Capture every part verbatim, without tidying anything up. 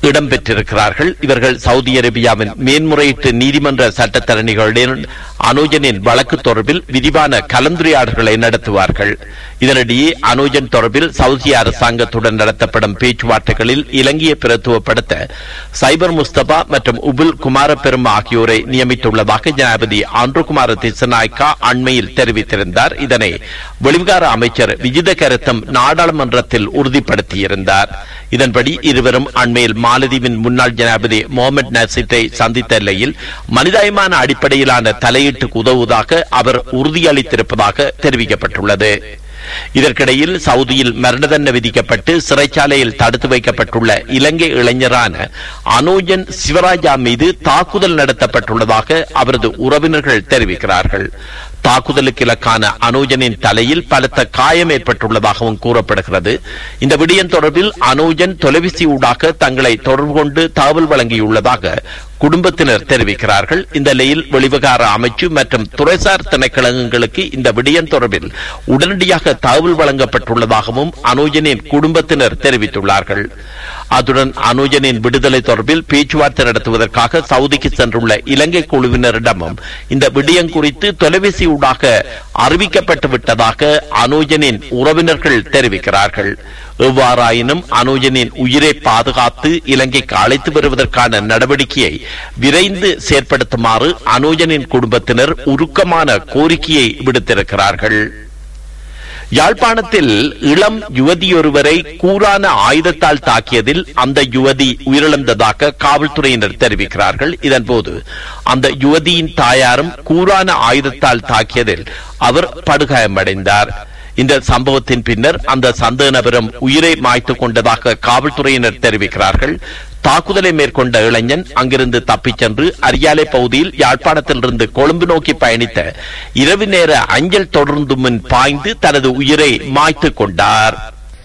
இடம்பெற்றிருக்கிறார்கள். இவர்கள் சவுதி அரேபியாவின் மேன்முறையீட்டு நீதிமன்ற சட்டத்தரணிகளுடன் அனோஜனின் வழக்கு தொடர்பில் விரிவான கலந்துரையாடல்களை நடத்துவார்கள். இதனிடையே அனோஜன் தொடர்பில் சவுதி அரசாங்கத்துடன் நடத்தப்படும் பேச்சுவார்த்தைகளில் இலங்கையை பிரத்துவப்படுத்த சைபர் முஸ்தபா மற்றும் உபுல் குமார பெருமா ஆகியோரை நியமித்துள்ளதாக ஜனாதிபதி ஆண்ட்ருகுமார திசநாயக்கா அண்மையில் தெரிவித்திருந்தார். இதனை வெளிவிகார அமைச்சர் விஜித கருத்தம் நாடாளுமன்றத்தில் உறுதிப்படுத்தியிருந்தார். இதன்படி இருவரும் அண்மையில் மாலதீவின் முன்னாள் ஜனாதிபதி முகமது நசீத்தை சந்தித்த நிலையில் மனிதாயமான அடிப்படையிலான தலையீட்டுக்கு உதவுவதாக அவர் உறுதியளித்திருப்பதாக தெரிவிக்கப்பட்டுள்ளது. இதற்கிடையில் சவுதியில் மரண தண்டனை விதிக்கப்பட்டு சிறைச்சாலையில் தடுத்து வைக்கப்பட்டுள்ள இலங்கை இளைஞரான அனோஜன் சிவராஜா மீது தாக்குதல் நடத்தப்பட்டுள்ளதாக அவரது உறவினர்கள் தெரிவிக்கிறார்கள். தாக்குதலுக்கு இலக்கான அனோஜனின் தலையில் பலத்த காயம் ஏற்பட்டுள்ளதாகவும் கூறப்படுகிறது. இந்த விடயம் தொடர்பில் அனோஜன் தொலைபேசி ஊடாக தங்களை தொடர்பு கொண்டு தகவல் வழங்கியுள்ளதாக குடும்பத்தினர் தெரிவிக்கிறார்கள். இந்த நிலையில் வெளிவிகார அமைச்சு மற்றும் துறைசார் திணைக்களங்களுக்கு இந்த விடயம் தொடர்பில் உடனடியாக தகவல் வழங்கப்பட்டுள்ளதாகவும் அனோஜனின் குடும்பத்தினர் தெரிவித்துள்ளார்கள். அத்துடன் அனோஜனின் விடுதலை தொடர்பில் பேச்சுவார்த்தை நடத்துவதற்காக சவுதிக்கு சென்றுள்ள இலங்கை குழுவினரிடமும் இந்த விடயம் குறித்து தொலைபேசி ஊடாக அறிவிக்கப்பட்டு விட்டதாக அனோஜனின் உறவினர்கள் தெரிவிக்கிறார்கள். எவ்வாறாயினும் அனோஜனின் உயிரை பாதுகாத்து இலங்கைக்கு அழைத்து வருவதற்கான நடவடிக்கையை விரைந்து செயற்படுத்துமாறு அனோஜனின் குடும்பத்தினர் உருக்கமான கோரிக்கையை விடுத்திருக்கிறார்கள். யாழ்ப்பாணத்தில் இளம் யுவதியொருவரை கூரான ஆயுதத்தால் தாக்கியதில் அந்த யுவதி உயிரிழந்ததாக காவல்துறையினர் தெரிவிக்கிறார்கள். இதன்போது அந்த யுவதியின் தாயாரும் கூரான ஆயுதத்தால் தாக்கியதில் அவர் படுகாயமடைந்தார். இந்த சம்பவத்தின் பின்னர் அந்த சந்தேக நபரும் உயிரை மாய்த்துக் கொண்டதாக காவல்துறையினர் தெரிவிக்கிறார்கள். தாக்குதலை மேற்கொண்ட இளைஞன் அங்கிருந்து தப்பிச் சென்று அரியாலை பகுதியில் யாழ்ப்பாணத்திலிருந்து கொழும்பு நோக்கி பயணித்த இரவு நேர அஞ்சல் தொடர்ந்து முன் பாய்ந்து தனது உயிரை மாய்த்துக் கொண்டார்.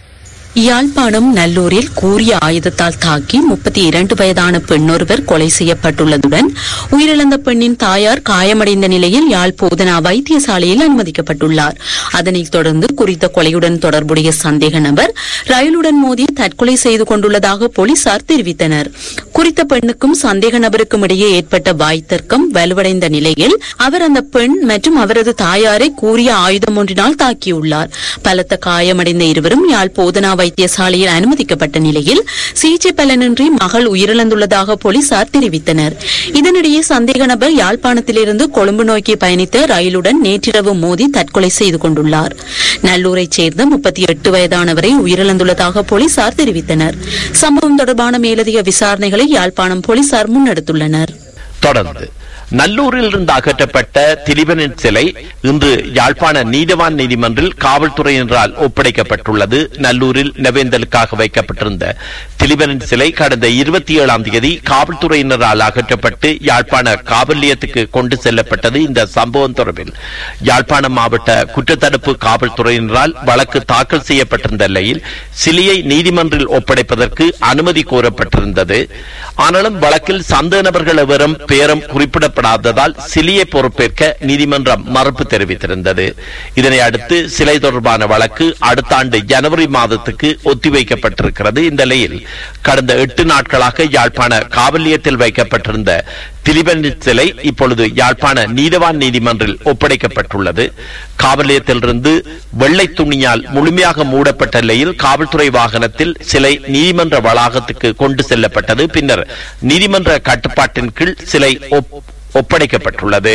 யாழ்ப்பாணம் நல்லூரில் கூரிய ஆயுதத்தால் தாக்கி முப்பத்தி இரண்டு வயதான பெண்ணொருவர் கொலை செய்யப்பட்டுள்ளதுடன் உயிரிழந்த பெண்ணின் தாயார் காயமடைந்த நிலையில் யாழ் போதனா வைத்தியசாலையில் அனுமதிக்கப்பட்டுள்ளார். அதனைத் தொடர்ந்து குறித்த கொலையுடன் தொடர்புடைய சந்தேக நபர் ரயிலுடன் மோதி தற்கொலை செய்து கொண்டுள்ளதாக போலீசார் தெரிவித்தனர். குறித்த பெண்ணுக்கும் சந்தேக நபருக்கும் இடையே ஏற்பட்ட வாய்த்தர்க்கம் வலுவடைந்த நிலையில் அவர் அந்த பெண் மற்றும் அவரது தாயாரை கூரிய ஆயுதம் ஒன்றினால் தாக்கியுள்ளார். பலத்த காயமடைந்த இருவரும் யாழ் போதனா வைத்தியசாலையில் அனுமதிக்கப்பட்ட நிலையில் சிகிச்சை பலனின்றி மகள் உயிரிழந்துள்ளதாக போலீசார் தெரிவித்தனர். இதனிடையே சந்தேக நபர் யாழ்ப்பாணத்திலிருந்து கொழும்பு நோக்கி பயணித்த ரயிலுடன் நேற்றிரவு மோதி தற்கொலை செய்து கொண்டுள்ளார். நல்லூரைச் சேர்ந்த முப்பத்தி எட்டு வயதானவரை உயிரிழந்துள்ளதாக போலீசார் தெரிவித்தனர். சம்பவம் தொடர்பான மேலதிக விசாரணைகளை யாழ்ப்பாணம் போலீசார் முன்னெடுத்துள்ளனர். தொடர்ந்து நல்லூரில் இருந்து அகற்றப்பட்ட திலீபனின் சிலை இன்று யாழ்ப்பாண நீதவான் நீதிமன்றில் காவல்துறையினரால் ஒப்படைக்கப்பட்டுள்ளது. நல்லூரில் நவேந்தலுக்காக வைக்கப்பட்டிருந்த திலீபனின் சிலை கடந்த இருபத்தி ஏழாம் தேதி காவல்துறையினரால் அகற்றப்பட்டு யாழ்ப்பாண காவல் நிலையத்துக்கு கொண்டு செல்லப்பட்டது. இந்த சம்பவம் தொடர்பில் யாழ்ப்பாணம் மாவட்ட குற்றத்தடுப்பு காவல்துறையினரால் வழக்கு தாக்கல் செய்யப்பட்டிருந்த நிலையில் சிலையை நீதிமன்றில் ஒப்படைப்பதற்கு அனுமதி கோரப்பட்டிருந்தது. ஆனாலும் வழக்கில் சந்தேக நபர்கள் எவரும் பேரம் குறிப்பிட படாததால் சிலையை பொறுப்பேற்க நீதிமன்றம் மறுப்பு தெரிவித்திருந்தது. இதனை அடுத்து சிலை தொடர்பான வழக்கு அடுத்த ஆண்டு ஜனவரி மாதத்துக்கு ஒத்திவைக்கப்பட்டிருக்கிறது. இந்த நிலையில் கடந்த எட்டு நாட்களாக யாழ்ப்பாண காவல் நிலையத்தில் வைக்கப்பட்டிருந்த திலீபன் சிலை இப்பொழுது யாழ்ப்பாண நீதவான் நீதிமன்றில் ஒப்படைக்கப்பட்டுள்ளது. காவல் நிலையத்திலிருந்து வெள்ளை துணியால் முழுமையாக மூடப்பட்ட நிலையில் காவல்துறை வாகனத்தில் சிலை நீதிமன்ற வளாகத்துக்கு கொண்டு செல்லப்பட்டது. பின்னர் நீதிமன்ற கட்டுப்பாட்டின் கீழ் சிலை ஒப்படைக்கப்பட்டுள்ளது.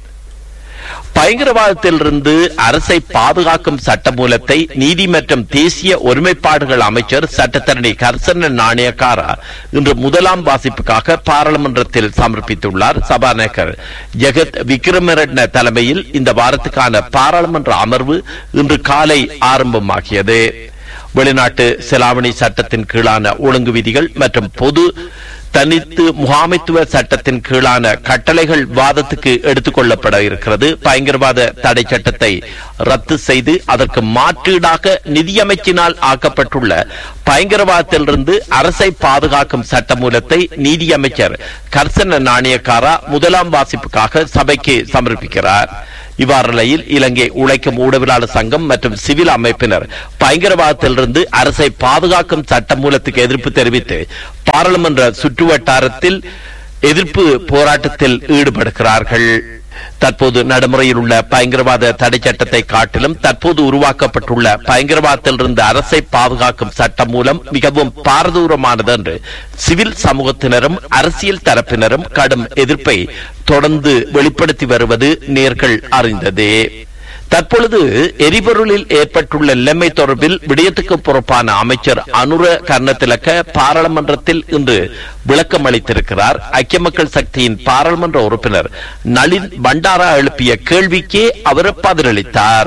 பயங்கரவாதத்திலிருந்து அரசை பாதுகாக்கும் சட்டமூலத்தை நீதி மற்றும் தேசிய ஒருமைப்பாடுகள் அமைச்சர் சட்டத்தரணி கர்சன நாணயக்காரா இன்று முதலாம் வாசிப்புக்காக பாராளுமன்றத்தில் சமர்ப்பித்துள்ளார். சபாநாயகர் ஜெகத் விக்ரமரட்ன தலைமையில் இந்த வாரத்துக்கான பாராளுமன்ற அமர்வு இன்று காலை ஆரம்பமாகியது. வெளிநாட்டு செலாவணி சட்டத்தின் கீழான ஒழுங்கு விதிகள் மற்றும் பொது தனித்து முகாமைத்துவ சட்டத்தின் கீழான கட்டளைகள் வாதத்துக்கு எடுத்துக் கொள்ளப்பட இருக்கிறது. பயங்கரவாத தடை சட்டத்தை ரத்து செய்து அதற்கு மாற்றீடாக நிதியமைச்சினால் ஆக்கப்பட்டுள்ள பயங்கரவாதத்திலிருந்து அரசை பாதுகாக்கும் சட்டமூலத்தை நீதியமைச்சர் கர்சன நாணயக்காரா முதலாம் வாசிப்புக்காக சபைக்கு சமர்ப்பிக்கிறார். இவ்வாறு நிலையில் இலங்கை உழைக்கும் ஊடகவியலாளர் சங்கம் மற்றும் சிவில் அமைப்பினர் பயங்கரவாதத்திலிருந்து அரசை பாதுகாக்கும் சட்டமூலத்துக்கு எதிர்ப்பு தெரிவித்து பாராளுமன்ற சுற்றுவட்டாரத்தில் எதிர்ப்பு போராட்டத்தில் ஈடுபடுகிறார்கள். தற்போது நடைமுறையில் உள்ள பயங்கரவாத தடை சட்டத்தை காட்டிலும் தற்போது உருவாக்கப்பட்டுள்ள பயங்கரவாதத்திலிருந்து அரசை பாதுகாக்கும் சட்டம் மூலம் மிகவும் பாரதூரமானது என்று சிவில் சமூகத்தினரும் அரசியல் தரப்பினரும் கடும் எதிர்ப்பை தொடர்ந்து வெளிப்படுத்தி வருவது நேர்கள் அறிந்ததே. தற்பொழுது எரிபொருளில் ஏற்பட்டுள்ள நிலைமை தொடர்பில் விடயத்துக்கு பொறுப்பான அமைச்சர் அனுர கர்ணதிலக்க பாராளுமன்றத்தில் இன்று விளக்கம் அளித்திருக்கிறார். ஐக்கிய மக்கள் சக்தியின் பாராளுமன்ற உறுப்பினர் நளின் பண்டாரா எழுப்பிய கேள்விக்கே அவர் பதிலளித்தார்.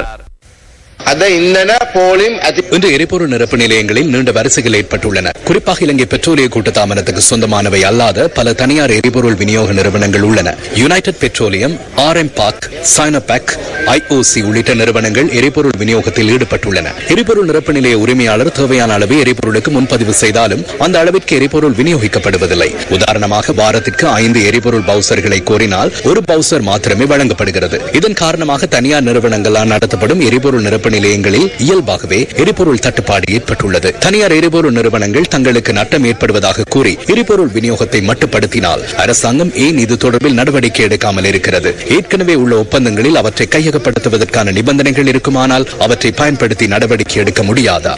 இன்று எரிபொருள் நிரப்பு நிலையங்களில் நீண்ட வரிசைகள் ஏற்பட்டுள்ளன. குறிப்பாக இலங்கை பெட்ரோலிய கூட்டுத்தாபனத்துக்கு சொந்தமானவை அல்லாத பல தனியார் எரிபொருள் விநியோக நிறுவனங்கள் உள்ளன. யுனைடெட் பெட்ரோலியம், ஆர் எம் பாக், சைனோபேக், ஐஓசி உள்ளிட்ட நிறுவனங்கள் எரிபொருள் விநியோகத்தில் ஈடுபட்டுள்ளன. எரிபொருள் நிரப்பு நிலைய உரிமையாளர் தேவையான அளவு எரிபொருளுக்கு முன்பதிவு செய்தாலும் அந்த அளவிற்கு எரிபொருள் விநியோகிக்கப்படுவதில்லை. உதாரணமாக வாரத்திற்கு ஐந்து எரிபொருள் பவுசர்களை கோரினால் ஒரு பவுசர் மாத்திரமே வழங்கப்படுகிறது. இதன் காரணமாக தனியார் நிறுவனங்களால் நடத்தப்படும் எரிபொருள் நிரப்பு நிலையங்களில் இயல்பாகவே எரிபொருள் தட்டுப்பாடு ஏற்பட்டுள்ளது. தனியார் எரிபொருள் நிறுவனங்கள் தங்களுக்கு நட்டம் ஏற்படுவதாக கூறி எரிபொருள் விநியோகத்தை மட்டுப்படுத்தினால் அரசாங்கம் ஏன் இது தொடர்பில் நடவடிக்கை எடுக்காமல் இருக்கிறது? ஏற்கனவே உள்ள ஒப்பந்தங்களில் அவற்றை கையகப்படுத்துவதற்கான நிபந்தனைகள் இருக்குமானால் அவற்றை பயன்படுத்தி நடவடிக்கை எடுக்க முடியாதா?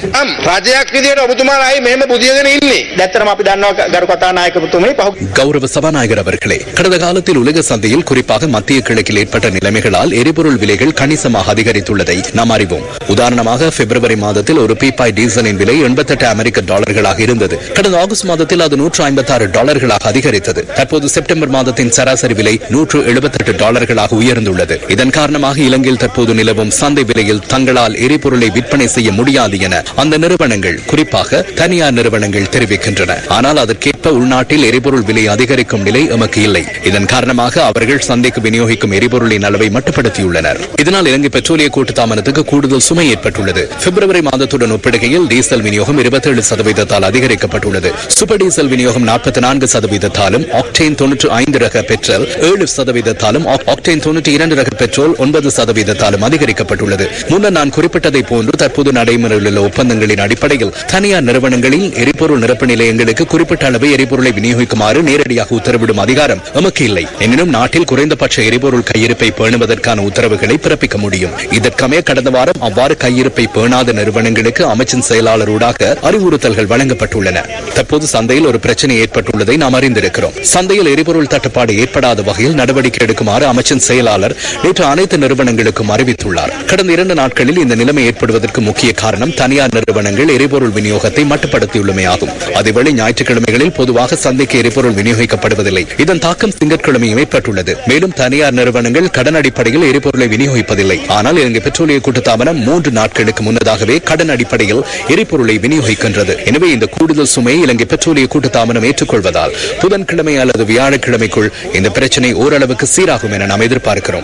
கௌரவ சபாநாயகர் அவர்களே, கடந்த காலத்தில் உலக சந்தையில் குறிப்பாக மத்திய கிழக்கில் ஏற்பட்ட நிலைமைகளால் எரிபொருள் விலைகள் கணிசமாக அதிகரித்துள்ளதை நாம் அறிவோம். உதாரணமாக பிப்ரவரி மாதத்தில் ஒரு பீப்பாய் டீசலின் விலை எண்பத்தி எட்டு அமெரிக்க டாலர்களாக இருந்தது. கடந்த ஆகஸ்ட் மாதத்தில் அது நூற்று ஐம்பத்தி ஆறு டாலர்களாக அதிகரித்தது. தற்போது செப்டம்பர் மாதத்தின் சராசரி விலை நூற்று எழுபத்தி எட்டு டாலர்களாக உயர்ந்துள்ளது. இதன் காரணமாக இலங்கையில் தற்போது நிலவும் சந்தை விலையில் தங்களால் எரிபொருளை விற்பனை செய்ய முடியாது என அந்த நிறுவனங்கள், குறிப்பாக தனியார் நிறுவனங்கள் தெரிவிக்கின்றன. ஆனால் அதற்கேற்ப உள்நாட்டில் எரிபொருள் விலை அதிகரிக்கும் நிலை எமக்கு இல்லை. இதன் காரணமாக அவர்கள் சந்தைக்கு விநியோகிக்கும் எரிபொருளின் அளவை மட்டுப்படுத்தியுள்ளனர். இதனால் இலங்கை பெட்ரோலிய கூட்டுத்தாபனத்துக்கு கூடுதல் சுமை ஏற்பட்டுள்ளது. பிப்ரவரி மாதத்துடன் ஒப்பிடுகையில் டீசல் விநியோகம் இருபத்தி ஏழு சதவீதத்தால் அதிகரிக்கப்பட்டுள்ளது. சூப்பர் டீசல் விநியோகம் நாற்பத்தி நான்கு சதவீதத்தாலும், ஆக்டேன் தொன்னூற்று ஐந்து ரக பெட்ரோல் ஏழு சதவீதத்தாலும், ஆக்டேன் தொன்னூற்றி இரண்டு ரக பெட்ரோல் ஒன்பது சதவீதத்தாலும் அதிகரிக்கப்பட்டுள்ளது. முன்னர் நான் குறிப்பிட்டதை போன்று தற்போது நடைமுறையில் உள்ள ஒப்பந்தங்களின் அடிப்படையில் தனியார் நிறுவனங்களில் எரிபொருள் நிரப்பு நிலையங்களுக்கு குறிப்பிட்ட அளவு எரிபொருளை விநியோகிக்குமாறு நேரடியாக உத்தரவிடும் அதிகாரம் நமக்கு இல்லை. எனினும் நாட்டில் குறைந்தபட்ச எரிபொருள் கையிருப்பை பேணுவதற்கான உத்தரவுகளை பிறப்பிக்க முடியும். இதற்கமைய கடந்த வாரம் அவ்வாறு கையிருப்பை பேணாத நிறுவனங்களுக்கு அமைச்சின் செயலாளரூடாக அறிவுறுத்தல்கள் வழங்கப்பட்டுள்ளன. தற்போது சந்தையில் ஒரு பிரச்சனை ஏற்பட்டுள்ளதை நாம் அறிந்திருக்கிறோம். சந்தையில் எரிபொருள் தட்டுப்பாடு ஏற்படாத வகையில் நடவடிக்கை எடுக்குமாறு அமைச்சின் செயலாளர் நேற்று அனைத்து நிறுவனங்களுக்கும் அறிவித்துள்ளார். கடந்த இரண்டு நாட்களில் இந்த நிலைமை ஏற்படுவதற்கு முக்கிய காரணம் தனியார் நிறுவனங்கள் எரிபொருள் விநியோகத்தை மட்டுப்படுத்தியுள்ளமையாகும். அதேவேளை ஞாயிற்றுக்கிழமைகளில் பொதுவாக சந்தைக்கு எரிபொருள் விநியோகிக்கப்படுவதில்லை. இதன் தாக்கம் திங்கட்கிழமையும் ஏற்பட்டுள்ளது. மேலும் தனியார் நிறுவனங்கள் கடன் அடிப்படையில் எரிபொருளை விநியோகிப்பதில்லை. ஆனால் இலங்கை பெட்ரோலிய கூட்டுத்தாபனம் மூன்று நாட்களுக்கு முன்னதாகவே கடன் அடிப்படையில் எரிபொருளை விநியோகிக்கின்றது. எனவே இந்த கூடுதல் சுமையை இலங்கை பெட்ரோலிய கூட்டுத்தாபனம் ஏற்றுக்கொள்வதால் புதன்கிழமை அல்லது வியாழக்கிழமைக்குள் இந்த பிரச்சனை ஓரளவுக்கு சீராகும் என நாம் எதிர்பார்க்கிறோம்.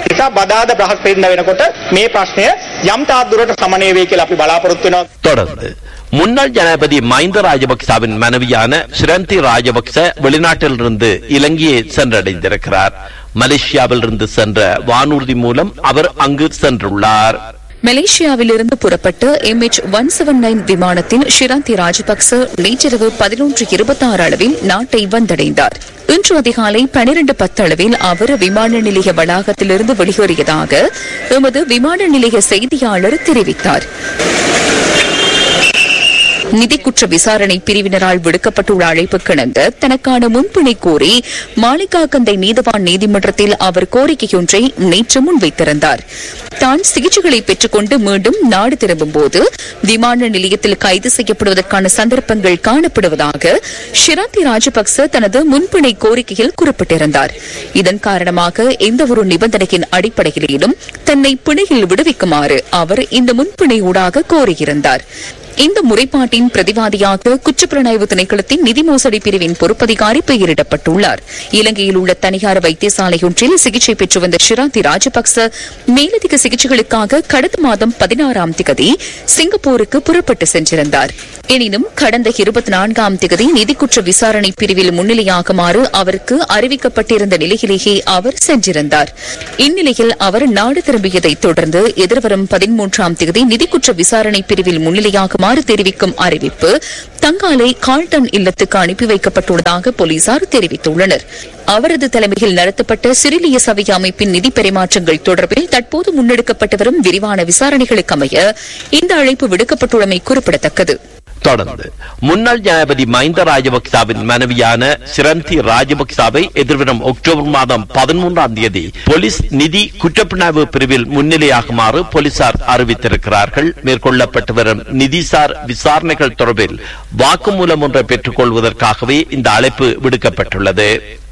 தொடர்ந்து முன்னாள் ஜனாதிபதி மஹிந்த ராஜபக்சவின் மனைவியான ஸ்ரந்தி ராஜபக்ச வெளிநாட்டிலிருந்து இலங்கையை சென்றடைந்திருக்கிறார். மலேசியாவில் இருந்து சென்ற வானூர்தி மூலம் அவர் அங்கு சென்றுள்ளார். மலேசியாவிலிருந்து புறப்பட்ட M H one seven nine விமானத்தில் ஷிராந்தி ராஜபக்ச நேற்றிரவு பதினொன்று இருபத்தி ஆறு அளவில் நாட்டை வந்தடைந்தார். இன்று அதிகாலை பனிரெண்டு பத்து அளவில் அவர் விமான நிலைய வளாகத்திலிருந்து வெளியேறியதாக எமது விமான நிலைய செய்தியாளர் தெரிவித்தார். நிதி குற்ற விசாரணை பிரிவினரால் விடுக்கப்பட்டுள்ள அழைப்புக்கிணங்க தனக்கான முன்பிணை கோரி மாளிகாகந்தை நீதவான் நீதிமன்றத்தில் அவர் கோரிக்கையொன்றை நேற்று முன்வைத்திருந்தார். தான் சிகிச்சைகளை பெற்றுக் கொண்டு மீண்டும் நாடு திரும்பும்போது விமான நிலையத்தில் கைது செய்யப்படுவதற்கான சந்தர்ப்பங்கள் காணப்படுவதாக ஷிராந்தி ராஜபக்ச தனது முன்பிணை கோரிக்கையில் குறிப்பிட்டிருந்தார். இதன் காரணமாக எந்தவொரு நிபந்தனையின் அடிப்படையிலும் தன்னை பிணையில் விடுவிக்குமாறு அவர் இந்த முன்பிணை ஊடாக கோரியிருந்தார். இந்த முறைப்பாட்டின் பிரதிவாதியாக குற்றப்புலனாய்வு திணைக்களத்தின் நிதி மோசடி பிரிவின் பொறுப்பதிகாரி பெயரிடப்பட்டுள்ளார். இலங்கையில் உள்ள தனியார் வைத்தியசாலையொன்றில் சிகிச்சை பெற்று வந்த ஷிராந்தி ராஜபக்ச மேலதிக சிகிச்சைகளுக்காக கடந்த மாதம் பதினாறாம் தேதி சிங்கப்பூருக்கு புறப்பட்டு சென்றிருந்தார். எனினும் கடந்த இருபத்தி நான்காம் தேதி நிதிக்குற்ற விசாரணை பிரிவில் முன்னிலையாகுமாறு அவருக்கு அறிவிக்கப்பட்டிருந்த நிலையிலேயே அவர் சென்றிருந்தார். இந்நிலையில் அவர் நாடு திரும்பியதைத் தொடர்ந்து எதிர்வரும் பதிமூன்றாம் தேதி நிதிக்குற்ற விசாரணை பிரிவில் முன்னிலையாகுமாறு தெரிவிக்கும் அறிவிப்பு தங்காலை கால்டன் இல்லத்துக்கு அனுப்பி வைக்கப்பட்டுள்ளதாக போலீசார் தெரிவித்துள்ளனர். அவரது தலைமையில் நடத்தப்பட்ட சிறிலிய சபை அமைப்பின் நிதி பரிமாற்றங்கள் தொடர்பில் தற்போது முன்னெடுக்கப்பட்டு வரும் விரிவான விசாரணைகளுக்கு அமைய இந்த அழைப்பு விடுக்கப்பட்டுள்ளமை குறிப்பிடத்தக்கது. தொடர்ந்து முன்னாள் ஜனாதிபதி மஹிந்த ராஜபக்சவின் மனைவியான சிரந்தி ராஜபக்சவை எதிர்வரும் அக்டோபர் மாதம் பதிமூன்றாம் தேதி போலீஸ் நிதி குற்றப்புலனாய்வு பிரிவில் முன்னிலையாகுமாறு போலீசார் அறிவித்திருக்கிறார்கள். மேற்கொள்ளப்பட்டு வரும் நிதிசார் விசாரணைகள் தொடர்பில் வாக்குமூலம் ஒன்றை பெற்றுக் கொள்வதற்காகவே இந்த அழைப்பு விடுக்கப்பட்டுள்ளது.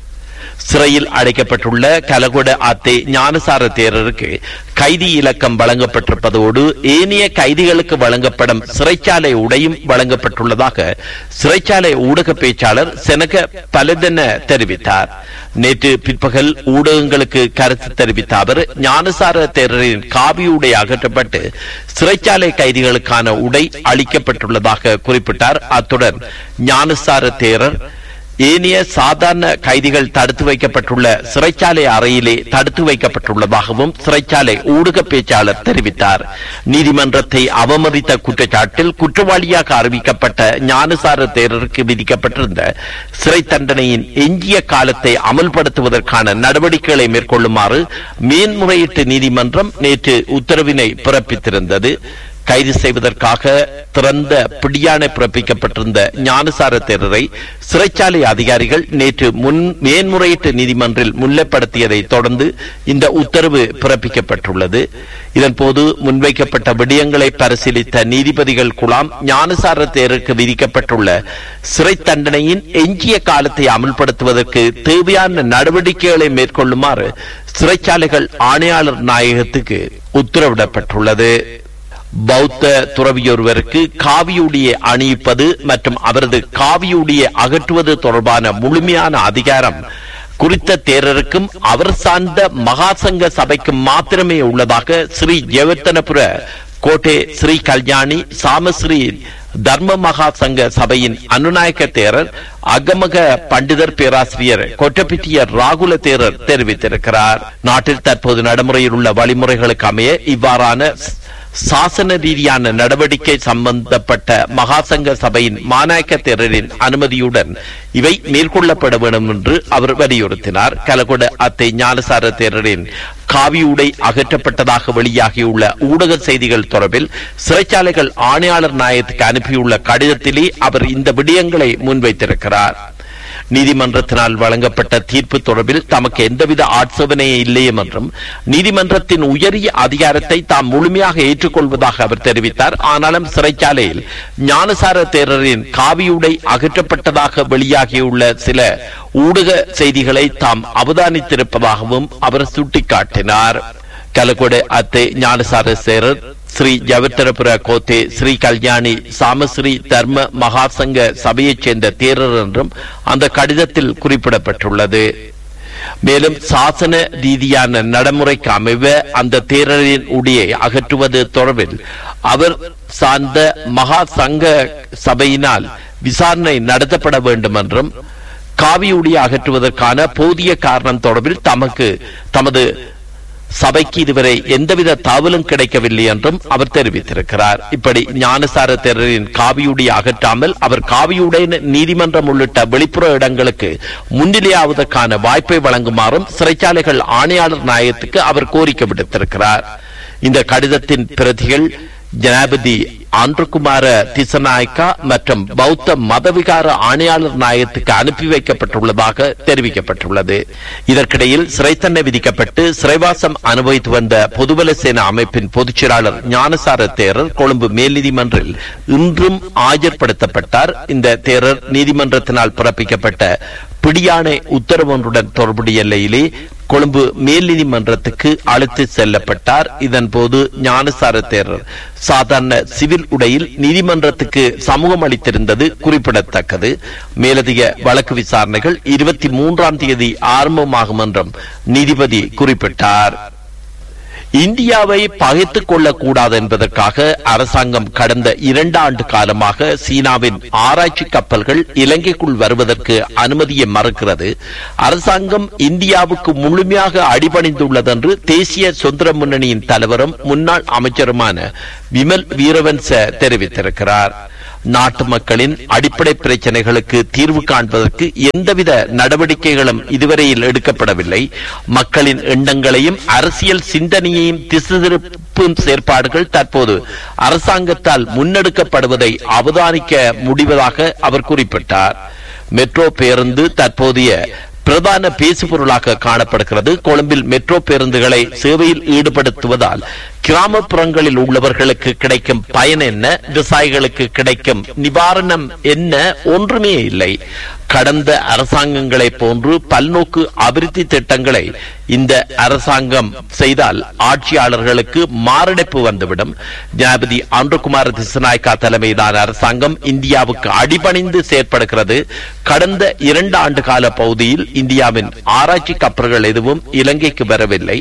சிறையில் அடைக்கப்பட்டுள்ள கலகொட ஆத்தே ஞானசார தேரருக்கு கைதி இலக்கம் வழங்கப்பட்டிருப்பதோடு ஏனைய கைதிகளுக்கு வழங்கப்படும் சிறைச்சாலை உடையும் வழங்கப்பட்டுள்ளதாக சிறைச்சாலை ஊடக பேச்சாளர் செனக பலதென தெரிவித்தார். நேற்று பிற்பகல் ஊடகங்களுக்கு கருத்து தெரிவித்த அவர் ஞானசார தேரரின் காவி உடை அகற்றப்பட்டு சிறைச்சாலை கைதிகளுக்கான உடை அளிக்கப்பட்டுள்ளதாக குறிப்பிட்டார். அத்துடன் ஞானசார தேரர் ஏனைய சாதாரண கைதிகள் தடுத்து வைக்கப்பட்டுள்ள சிறைச்சாலை அறையிலே தடுத்து வைக்கப்பட்டுள்ளதாகவும் சிறைச்சாலை ஊடக பேச்சாளர் தெரிவித்தார். நீதிமன்றத்தை அவமதித்த குற்றச்சாட்டில் குற்றவாளியாக அறிவிக்கப்பட்ட ஞானசார தேரருக்கு விதிக்கப்பட்டிருந்த சிறை தண்டனையின் எஞ்சிய காலத்தை அமல்படுத்துவதற்கான நடவடிக்கைகளை மேற்கொள்ளுமாறு மேன்முறையீட்டு நீதிமன்றம் நேற்று உத்தரவினை பிறப்பித்திருந்தது. கைது செய்வதற்காக திறந்த பிடியாணை பிறப்பிக்கப்பட்டிருந்த ஞானசார தேரரை சிறைச்சாலை அதிகாரிகள் நேற்று முன் மேன்முறையீட்டு நீதிமன்றில் முன்னிலைப்படுத்தியதை தொடர்ந்து இந்த உத்தரவு பிறப்பிக்கப்பட்டுள்ளது. இதன்போது முன்வைக்கப்பட்ட விடயங்களை பரிசீலித்த நீதிபதிகள் குழாம் ஞானசார தேரருக்கு விதிக்கப்பட்டுள்ள சிறை தண்டனையின் எஞ்சிய காலத்தை அமல்படுத்துவதற்கு தேவையான நடவடிக்கைகளை மேற்கொள்ளுமாறு சிறைச்சாலைகள் ஆணையாளர் நாயகத்துக்கு உத்தரவிடப்பட்டுள்ளது. பௌத்த துறவியொருவருக்கு காவியுடியை அணிவிப்பது மற்றும் அவரது காவியுடியை அகற்றுவது தொடர்பான முழுமையான அதிகாரம் குறித்த தேரருக்கும் அவர் சார்ந்த மகாசங்க சபைக்கும் மாத்திரமே உள்ளதாக ஸ்ரீ ஜெயவர்த்தனபுர கோட்டை ஸ்ரீ கல்யாணி சாமஸ்ரீ தர்ம மகா சங்க சபையின் அனுநாயக்க தேரர் அகமக பண்டிதர் பேராசிரியர் கொட்டப்பிட்டிய ராகுல தேரர் தெரிவித்திருக்கிறார். நாட்டில் தற்போது நடைமுறையில் உள்ள வழிமுறைகளுக்கு அமைய இவ்வாறான சாசன ரீதியான நடவடிக்கை சம்பந்தப்பட்ட மகாசங்க சபையின் மாநாயக்க தேரரின் அனுமதியுடன் இவை மேற்கொள்ளப்பட வேண்டும் என்று அவர் வலியுறுத்தினார். கலகொட அத்தை ஞானசார தேரரின் காவியுடை அகற்றப்பட்டதாக வெளியாகியுள்ள ஊடக செய்திகள் தொடர்பில் சிறைச்சாலைகள் ஆணையாளர் நாயகத்துக்கு அனுப்பியுள்ள கடிதத்திலே அவர் இந்த விடயங்களை முன்வைத்திருக்கிறார். நீதிமன்றத்தினால் வழங்கப்பட்ட தீர்ப்பு தொடர்பில் தமக்கு எந்தவித ஆட்சேபனையே இல்லையும் என்றும் நீதிமன்றத்தின் உயரிய அதிகாரத்தை தாம் முழுமையாக ஏற்றுக்கொள்வதாக அவர் தெரிவித்தார். ஆனாலும் சிறைச்சாலையில் ஞானசார தேரரின் காவியுடை அகற்றப்பட்டதாக வெளியாகியுள்ள சில ஊடக செய்திகளை தாம் அவதானித்திருப்பதாகவும் அவர் சுட்டிக்காட்டினார். கலகொட அத்தை ஞானசார தேரர் ஸ்ரீ ஜெயவர்த்தனபுர கோத்தே ஸ்ரீ கல்யாணி சாமஸ்ரீ தர்ம மகாசங்க சபையைச் சேர்ந்த தேரர் என்றும் அந்த கடிதத்தில் குறிப்பிடப்பட்டுள்ளது. மேலும் சாசன ரீதியான நடைமுறைக்கு அமைவ அந்த தேரரின் உடையை அகற்றுவது தொடர்பில் அவர் சார்ந்த மகா சங்க சபையினால் விசாரணை நடத்தப்பட வேண்டும் என்றும் காவியுடைய அகற்றுவதற்கான போதிய காரணம் தொடர்பில் தமக்கு தமது சபைக்கு இதுவரை எந்தவித தாவலும் கிடைக்கவில்லை என்றும் அவர் தெரிவித்திருக்கிறார். இப்படி ஞானசார தேரரின் காவியுடைய அகற்றாமல் அவர் காவியுடைய நீதிமன்றம் உள்ளிட்ட வெளிப்புற இடங்களுக்கு முன்னிலையாவதற்கான வாய்ப்பை வழங்குமாறும் சிறைச்சாலைகள் ஆணையாளர் நாயகத்துக்கு அவர் கோரிக்கை விடுத்திருக்கிறார். இந்த கடிதத்தின் பிரதிகள் ஜனாதிபதி ஆந்திரகுமார திசநாயக்கா மற்றும் பௌத்த மதவிகார ஆணையாளர் நாயகத்துக்கு அனுப்பி வைக்கப்பட்டுள்ளதாக தெரிவிக்கப்பட்டுள்ளது. இதற்கிடையில் சிறை தண்டனை விதிக்கப்பட்டு சிறைவாசம் அனுபவித்து வந்த பொதுபல சேனா அமைப்பின் பொதுச் செயலாளர் ஞானசார தேரர் கொழும்பு மேல் நீதிமன்றில் இன்றும் ஆஜர்படுத்தப்பட்டார். இந்த தேரர் நீதிமன்றத்தினால் பிறப்பிக்கப்பட்ட பிடியாணை உத்தரவொன்றுடன் தொடர்புடைய எல்லையிலே கொழும்பு மேல் நீதிமன்றத்துக்கு அழைத்து செல்லப்பட்டார். இதன் போது ஞானசார தேரர் சாதாரண சிவில் உடையில் நீதிமன்றத்துக்கு சமூகம் அளித்திருந்தது குறிப்பிடத்தக்கது. மேலதிக வழக்கு விசாரணைகள் இருபத்தி மூன்றாம் தேதி ஆரம்பமாகும் என்றும் நீதிபதி குறிப்பிட்டார். இந்தியாவை பகைத்துக் கொள்ளக்கூடாது என்பதற்காக அரசாங்கம் கடந்த இரண்டு ஆண்டு காலமாக சீனாவின் ஆராய்ச்சி கப்பல்கள் இலங்கைக்குள் வருவதற்கு அனுமதியை மறுக்கிறது. அரசாங்கம் இந்தியாவுக்கு முழுமையாக அடிபணிந்துள்ளது என்று தேசிய சுதந்திர முன்னணியின் தலைவரும் முன்னாள் அமைச்சருமான விமல் வீரவன்ச தெரிவித்திருக்கிறார். நாட்டு மக்களின் அடிப்படை பிரச்சனைகளுக்கு தீர்வு காண்பதற்கு எந்தவித நடவடிக்கைகளும் இதுவரையில் எடுக்கப்படவில்லை. மக்களின் எண்ணங்களையும் அரசியல் சிந்தனையையும் திசை திருப்பும் செயற்பாடுகள் தற்போது அரசாங்கத்தால் முன்னெடுக்கப்படுவதை அவதானிக்க முடிவதாக அவர் குறிப்பிட்டார். மெட்ரோ பேருந்து தற்போதைய பிரதான பேசுபொருளாக காணப்படுகிறது. கொழும்பில் மெட்ரோ பேருந்துகளை சேவையில் ஈடுபடுத்துவதால் கிராமப்புறங்களில் உள்ளவர்களுக்கு கிடைக்கும் பயன் என்ன, விவசாயிகளுக்கு கிடைக்கும் நிவாரணம் என்ன? ஒன்றுமே இல்லை. கடந்த அரசாங்கங்களை போன்று பல்நோக்கு அபிவிருத்தி திட்டங்களை இந்த அரசாங்கம் செய்தால் ஆட்சியாளர்களுக்கு மாரடைப்பு வந்துவிடும். ஜனாதிபதி அன்ருகுமார் திசநாயக்கா தலைமையிலான அரசாங்கம் இந்தியாவுக்கு அடிபணிந்து செயற்படுகிறது. கடந்த இரண்டு ஆண்டு கால பகுதியில் இந்தியாவின் ஆராய்ச்சி கப்பல்கள் எதுவும் இலங்கைக்கு வரவில்லை.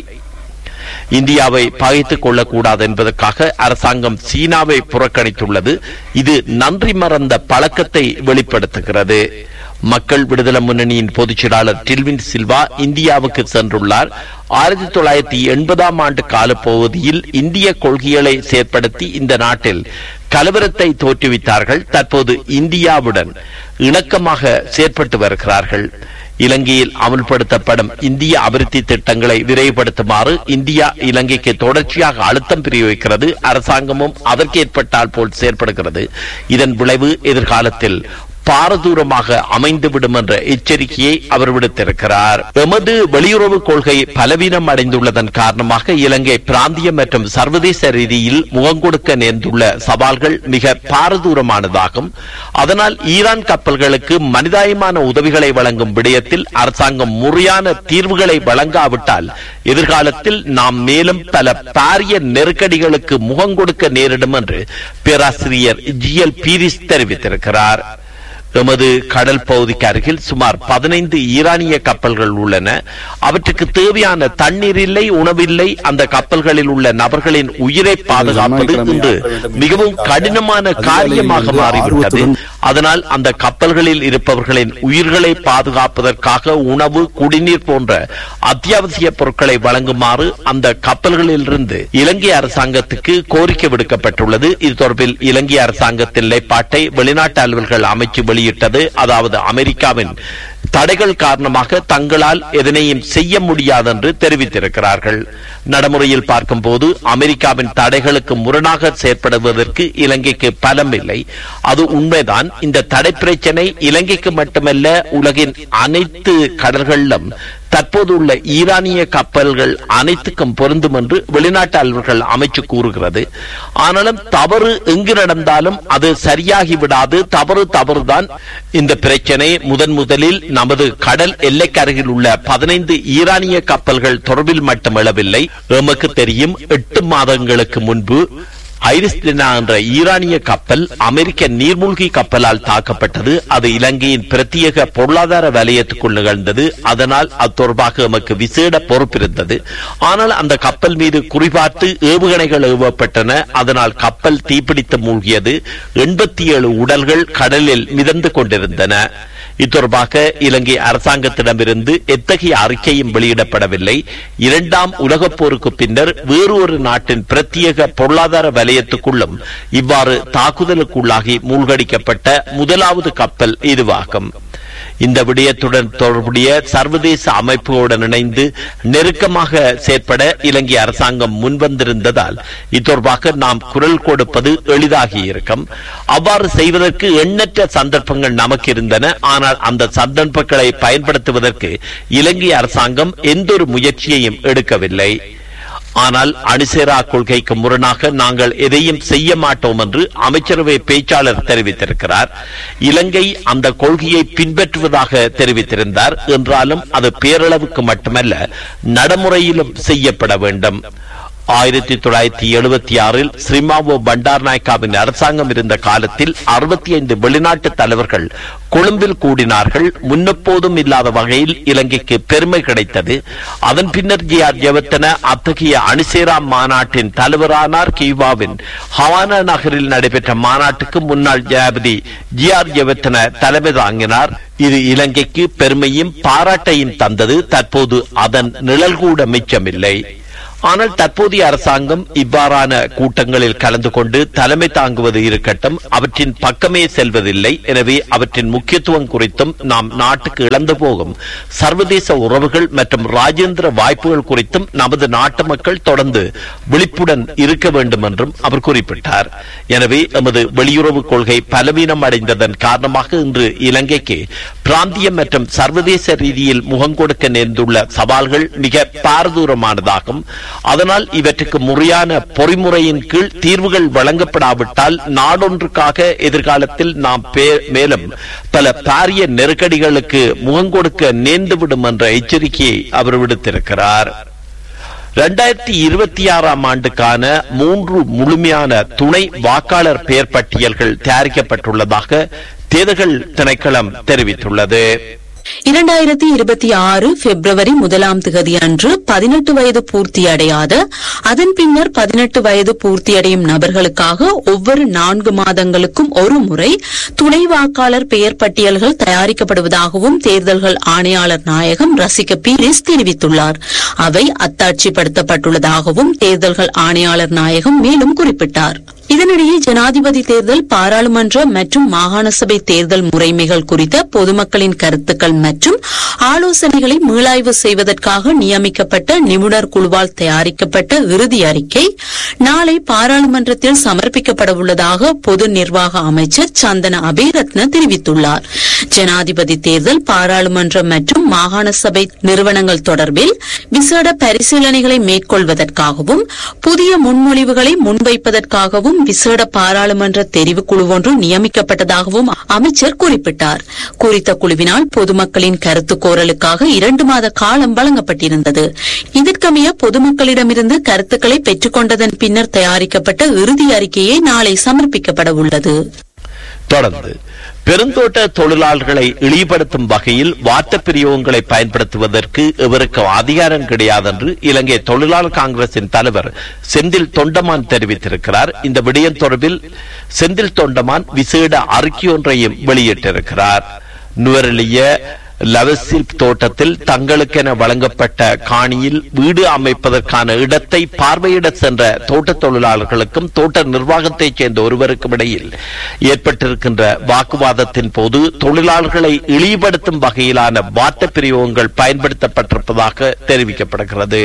இந்தியாவை பகைத்துக் கொள்ளக்கூடாது என்பதற்காக அரசாங்கம் சீனாவை புறக்கணித்துள்ளது. இது நன்றி மறந்த பழக்கத்தை வெளிப்படுத்துகிறது. மக்கள் விடுதலை முன்னணியின் பொதுச் செயலாளர் டில்வின் சில்வா இந்தியாவுக்கு சென்றுள்ளார். ஆயிரத்தி தொள்ளாயிரத்தி எண்பதாம் ஆண்டு காலப்பகுதியில் இந்திய கொள்கைகளை செயற்படுத்தி இந்த நாட்டில் கலவரத்தை தோற்றுவித்தார்கள். தற்போது இந்தியாவுடன் இணக்கமாக செயற்பட்டு வருகிறார்கள். இலங்கையில் அமல்படுத்தப்படும் இந்திய அபிவிருத்தி திட்டங்களை விரைவுபடுத்துமாறு இந்தியா இலங்கைக்கு தொடர்ச்சியாக அழுத்தம் பிரயோகிக்கிறது. அரசாங்கமும் அதற்கு ஏற்பட்டால் போல் செயற்படுகிறது. இதன் விளைவு எதிர்காலத்தில் பாரதூரமாக அமைந்துவிடும் என்ற எச்சரிக்கையை அவர் விடுத்திருக்கிறார். எமது வெளியுறவு கொள்கை பலவீனம் அடைந்துள்ளதன் காரணமாக இலங்கை பிராந்திய மற்றும் சர்வதேச ரீதியில் முகம் கொடுக்க நேர்ந்துள்ள சவால்கள் மிக பாரதூரமானதாகும். அதனால் ஈரான் கப்பல்களுக்கு மனிதாயமான உதவிகளை வழங்கும் விடயத்தில் அரசாங்கம் முறையான தீர்வுகளை வழங்காவிட்டால் எதிர்காலத்தில் நாம் மேலும் பல பாரிய நெருக்கடிகளுக்கு முகம் கொடுக்க நேரிடும் என்று பேராசிரியர் ஜி எல் பீரிஸ் தெரிவித்திருக்கிறார். எமது கடல் பகுதிக்கு அருகில் சுமார் பதினைந்து ஈரானிய கப்பல்கள் உள்ளன. அவற்றுக்கு தேவையான தண்ணீர் இல்லை, உணவில்லை. அந்த கப்பல்களில் உள்ள நபர்களின் உயிரை பாதுகாப்பது இன்று மிகவும் கடினமான காரியமாக மாறிவிட்டது. அதனால் அந்த கப்பல்களில் இருப்பவர்களின் உயிர்களை பாதுகாப்பதற்காக உணவு, குடிநீர் போன்ற அத்தியாவசிய பொருட்களை வழங்குமாறு அந்த கப்பல்களில் இருந்து இலங்கை அரசாங்கத்துக்கு கோரிக்கை விடுக்கப்பட்டுள்ளது. இது தொடர்பில் இலங்கை அரசாங்கத்தின் நிலைப்பாட்டை வெளிநாட்டு அலுவல்கள் அமைச்சு வெளியிட்டது. அதாவது அமெரிக்காவின் தடைகள் காரணமாக தங்களால் எதனையும் செய்ய முடியாது என்று தெரிவித்திருக்கிறார்கள். நடைமுறையில் பார்க்கும் போது அமெரிக்காவின் தடைகளுக்கு முரணாக செயற்படுவதற்கு இலங்கைக்கு பலம் இல்லை. அது உண்மைதான். இந்த தடை பிரச்சனை இலங்கைக்கு மட்டுமல்ல, உலகின் அனைத்து கடல்களிலும் தற்போது உள்ள ஈரானிய கப்பல்கள் அனைத்துக்கும் பொருந்தும் என்று வெளிநாட்டு அலுவல்கள் அமைச்சு கூறுகிறது. ஆனாலும் தவறு எங்கு நடந்தாலும் அது சரியாகி விடாது. தவறு தவறுதான். இந்த பிரச்சனை முதன் முதலில் நமது கடல் எல்லைக்கு அருகில் உள்ள பதினைந்து ஈரானிய கப்பல்கள் தொடர்பில் மட்டும் எழவில்லை. எமக்கு தெரியும், எட்டு மாதங்களுக்கு முன்பு ஐரிஸ்டினா என்ற ஈரானிய கப்பல் அமெரிக்க நீர்மூழ்கி கப்பலால் தாக்கப்பட்டது. அது இலங்கையின் பிரத்யேக பொருளாதார வலயத்துக்குள் நிகழ்ந்தது. அதனால் அது தொடர்பாக எமக்கு விசேட பொறுப்பிருந்தது. ஆனால் அந்த கப்பல் மீது குறிபார்த்து ஏவுகணைகள் ஏவப்பட்டன. அதனால் கப்பல் தீப்பிடித்து மூழ்கியது. எண்பத்தி ஏழு உடல்கள் கடலில் மிதந்து கொண்டிருந்தன. இத்தொடர்பாக இலங்கை அரசாங்கத்திடமிருந்து எத்தகைய அறிக்கையும் வெளியிடப்படவில்லை. இரண்டாம் உலகப் போருக்கு பின்னர் வேறு ஒரு நாட்டின் பிரத்யேக பொருளாதார வலயத்துக்குள்ளும் இவ்வாறு தாக்குதலுக்குள்ளாகி மூழ்கடிக்கப்பட்ட முதலாவது கப்பல் இதுவாகும். இந்த விடயத்துடன் தொடர்புடைய சர்வதேச அமைப்புகளுடன் இணைந்து நெருக்கமாக செயற்பட இலங்கை அரசாங்கம் முன்வந்திருந்ததால் இத்தொடர்பாக நாம் குரல் கொடுப்பது எளிதாகி இருக்கும். அவ்வாறு செய்வதற்கு எண்ணற்ற சந்தர்ப்பங்கள் நமக்கு இருந்தன. ஆனால் அந்த சந்தர்ப்பங்களை பயன்படுத்துவதற்கு இலங்கை அரசாங்கம் எந்த ஒரு முயற்சியையும் எடுக்கவில்லை. ஆனால் அணிசேரா கொள்கைக்கு முரணாக நாங்கள் எதையும் செய்ய மாட்டோம் என்று அமைச்சரவை பேச்சாளர் தெரிவித்திருக்கிறார். இலங்கை அந்த கொள்கையை பின்பற்றுவதாக தெரிவித்திருந்தார். என்றாலும் அது பேரளவுக்கு மட்டுமல்ல, நடைமுறையிலும் செய்யப்பட வேண்டும். ஆயிரத்தி தொள்ளாயிரத்தி எழுபத்தி ஆறில் ஸ்ரீமாவோ பண்டார்நாயக்காவின் அரசாங்கம் இருந்த காலத்தில் அறுபத்தி ஐந்து வெளிநாட்டு தலைவர்கள் கொழும்பில் கூடினார்கள். முன்னெப்போதும் இல்லாத வகையில் இலங்கைக்கு பெருமை கிடைத்தது. அதன் பின்னர் ஜி ஆர் ஜெயவர்தன அத்தகைய அணிசேரா மாநாட்டின் தலைவரானார். கியூபாவின் ஹவானா நகரில் நடைபெற்ற மாநாட்டுக்கு முன்னாள் ஜனாதிபதி ஜி ஆர் ஜெயவர்தன தலைமை தாங்கினார். இது இலங்கைக்கு பெருமையும் பாராட்டையும் தந்தது. தற்போது அதன் நிழல் கூட மிச்சமில்லை. ஆனால் தற்போதைய அரசாங்கம் இவ்வாறான கூட்டங்களில் கலந்து கொண்டு தலைமை தாங்குவது இருக்கட்டும், அவற்றின் பக்கமே செல்வதில்லை. எனவே அவற்றின் முக்கியத்துவம் குறித்தும் நாம் நாட்டுக்கு இழந்து போகும் சர்வதேச உறவுகள் மற்றும் ராஜேந்திர வாய்ப்புகள் குறித்தும் நமது நாட்டு மக்கள் தொடர்ந்து விழிப்புடன் இருக்க வேண்டும் என்றும் அவர் குறிப்பிட்டார். எனவே எமது வெளியுறவு கொள்கை பலவீனம் அடைந்ததன் காரணமாக இன்று இலங்கைக்கு பிராந்திய மற்றும் சர்வதேச ரீதியில் முகம் கொடுக்க நேர்ந்துள்ள சவால்கள் மிக பாரதூரமானதாகும். அதனால் இவற்றுக்கு முறையான பொறிமுறையின் கீழ் தீர்வுகள் வழங்கப்படாவிட்டால் நாடொன்றுக்காக எதிர்காலத்தில் நாம் மேலும் பல பாரிய நெருக்கடிகளுக்கு முகம் கொடுக்க நேர்ந்துவிடும் என்ற எச்சரிக்கையை அவர் விடுத்திருக்கிறார். இரண்டாயிரத்தி இருபத்தி ஆறாம் ஆண்டுக்கான மூன்று முழுமையான துணை வாக்காளர் பெயர் பட்டியல்கள் தயாரிக்கப்பட்டுள்ளதாக தேர்தல்கள் திணைக்களம் தெரிவித்துள்ளது. இரண்டாயிரத்தி இருபத்தி ஆறு பிப்ரவரி முதலாம் திகதி அன்று பதினெட்டு வயது பூர்த்தியடையாத அதன் பின்னர் பதினெட்டு வயது பூர்த்தியடையும் நபர்களுக்காக ஒவ்வொரு நான்கு மாதங்களுக்கும் ஒரு முறை துணை வாக்காளர் பெயர் பட்டியல்கள் தயாரிக்கப்படுவதாகவும் தேர்தல்கள் ஆணையாளர் நாயகம் ரசிக பீரிஸ் தெரிவித்துள்ளார். அவை அத்தாட்சிப்படுத்தப்பட்டுள்ளதாகவும் தேர்தல்கள் ஆணையாளர் நாயகம் மேலும் குறிப்பிட்டார். இதனிடையே ஜனாதிபதி தேர்தல், பாராளுமன்ற மற்றும் மாகாண சபை தேர்தல் முறைமைகள் குறித்த பொதுமக்களின் கருத்துக்கள் மற்றும் ஆலோசனைகளை மீளாய்வு செய்வதற்காக நியமிக்கப்பட்ட நிபுணர் குழுவால் தயாரிக்கப்பட்ட இறுதி அறிக்கை நாளை பாராளுமன்றத்தில் சமர்ப்பிக்கப்பட உள்ளதாக பொது நிர்வாக அமைச்சர் சந்தன அபேரத்ன தெரிவித்துள்ளார். ஜனாதிபதி தேர்தல், பாராளுமன்ற மற்றும் மாகாண சபை நிறுவனங்கள் தொடர்பில் விசேட பரிசீலனைகளை மேற்கொள்வதற்காகவும் புதிய முன்மொழிவுகளை முன்வைப்பதற்காகவும் விசேட பாராளுமன்ற தெரிவுக்குழு ஒன்று நியமிக்கப்பட்டதாகவும் அமைச்சர் குறிப்பிட்டார். குறித்த குழுவினால் பொதுமக்களின் கருத்து கோரலுக்காக இரண்டு மாத காலம் வழங்கப்பட்டிருந்தது. இதற்கமைய பொதுமக்களிடமிருந்து கருத்துக்களை பெற்றுக் கொண்டதன் பின்னர் தயாரிக்கப்பட்ட இறுதி அறிக்கையை நாளை சமர்ப்பிக்கப்பட உள்ளது. தொடர்ந்து பெருந்தோட்ட தொழிலாளர்களை இழிவுபடுத்தும் வகையில் வார்த்தை பிரயோகங்களை பயன்படுத்துவதற்கு இவருக்கு அதிகாரம் கிடையாது என்று இலங்கை தொழிலாளர் காங்கிரசின் தலைவர் செந்தில் தொண்டமான் தெரிவித்திருக்கிறார். இந்த விடயம் தொடர்பில் செந்தில் தொண்டமான் விசேட அறிக்கையொன்றையும் வெளியிட்டிருக்கிறார். நுவரெலிய லவசில் தோட்டத்தில் தங்களுக்கென வழங்கப்பட்ட காணியில் வீடு அமைப்பதற்கான இடத்தை பார்வையிட சென்ற தோட்ட தொழிலாளர்களுக்கும் தோட்ட நிர்வாகத்தைச் சேர்ந்த ஒருவருக்கும் இடையில் ஏற்பட்டிருக்கின்ற வாக்குவாதத்தின் போது தொழிலாளர்களை இழிவுபடுத்தும் வகையிலான வார்த்தை பிரயோகங்கள் பயன்படுத்தப்பட்டிருப்பதாக தெரிவிக்கப்படுகிறது.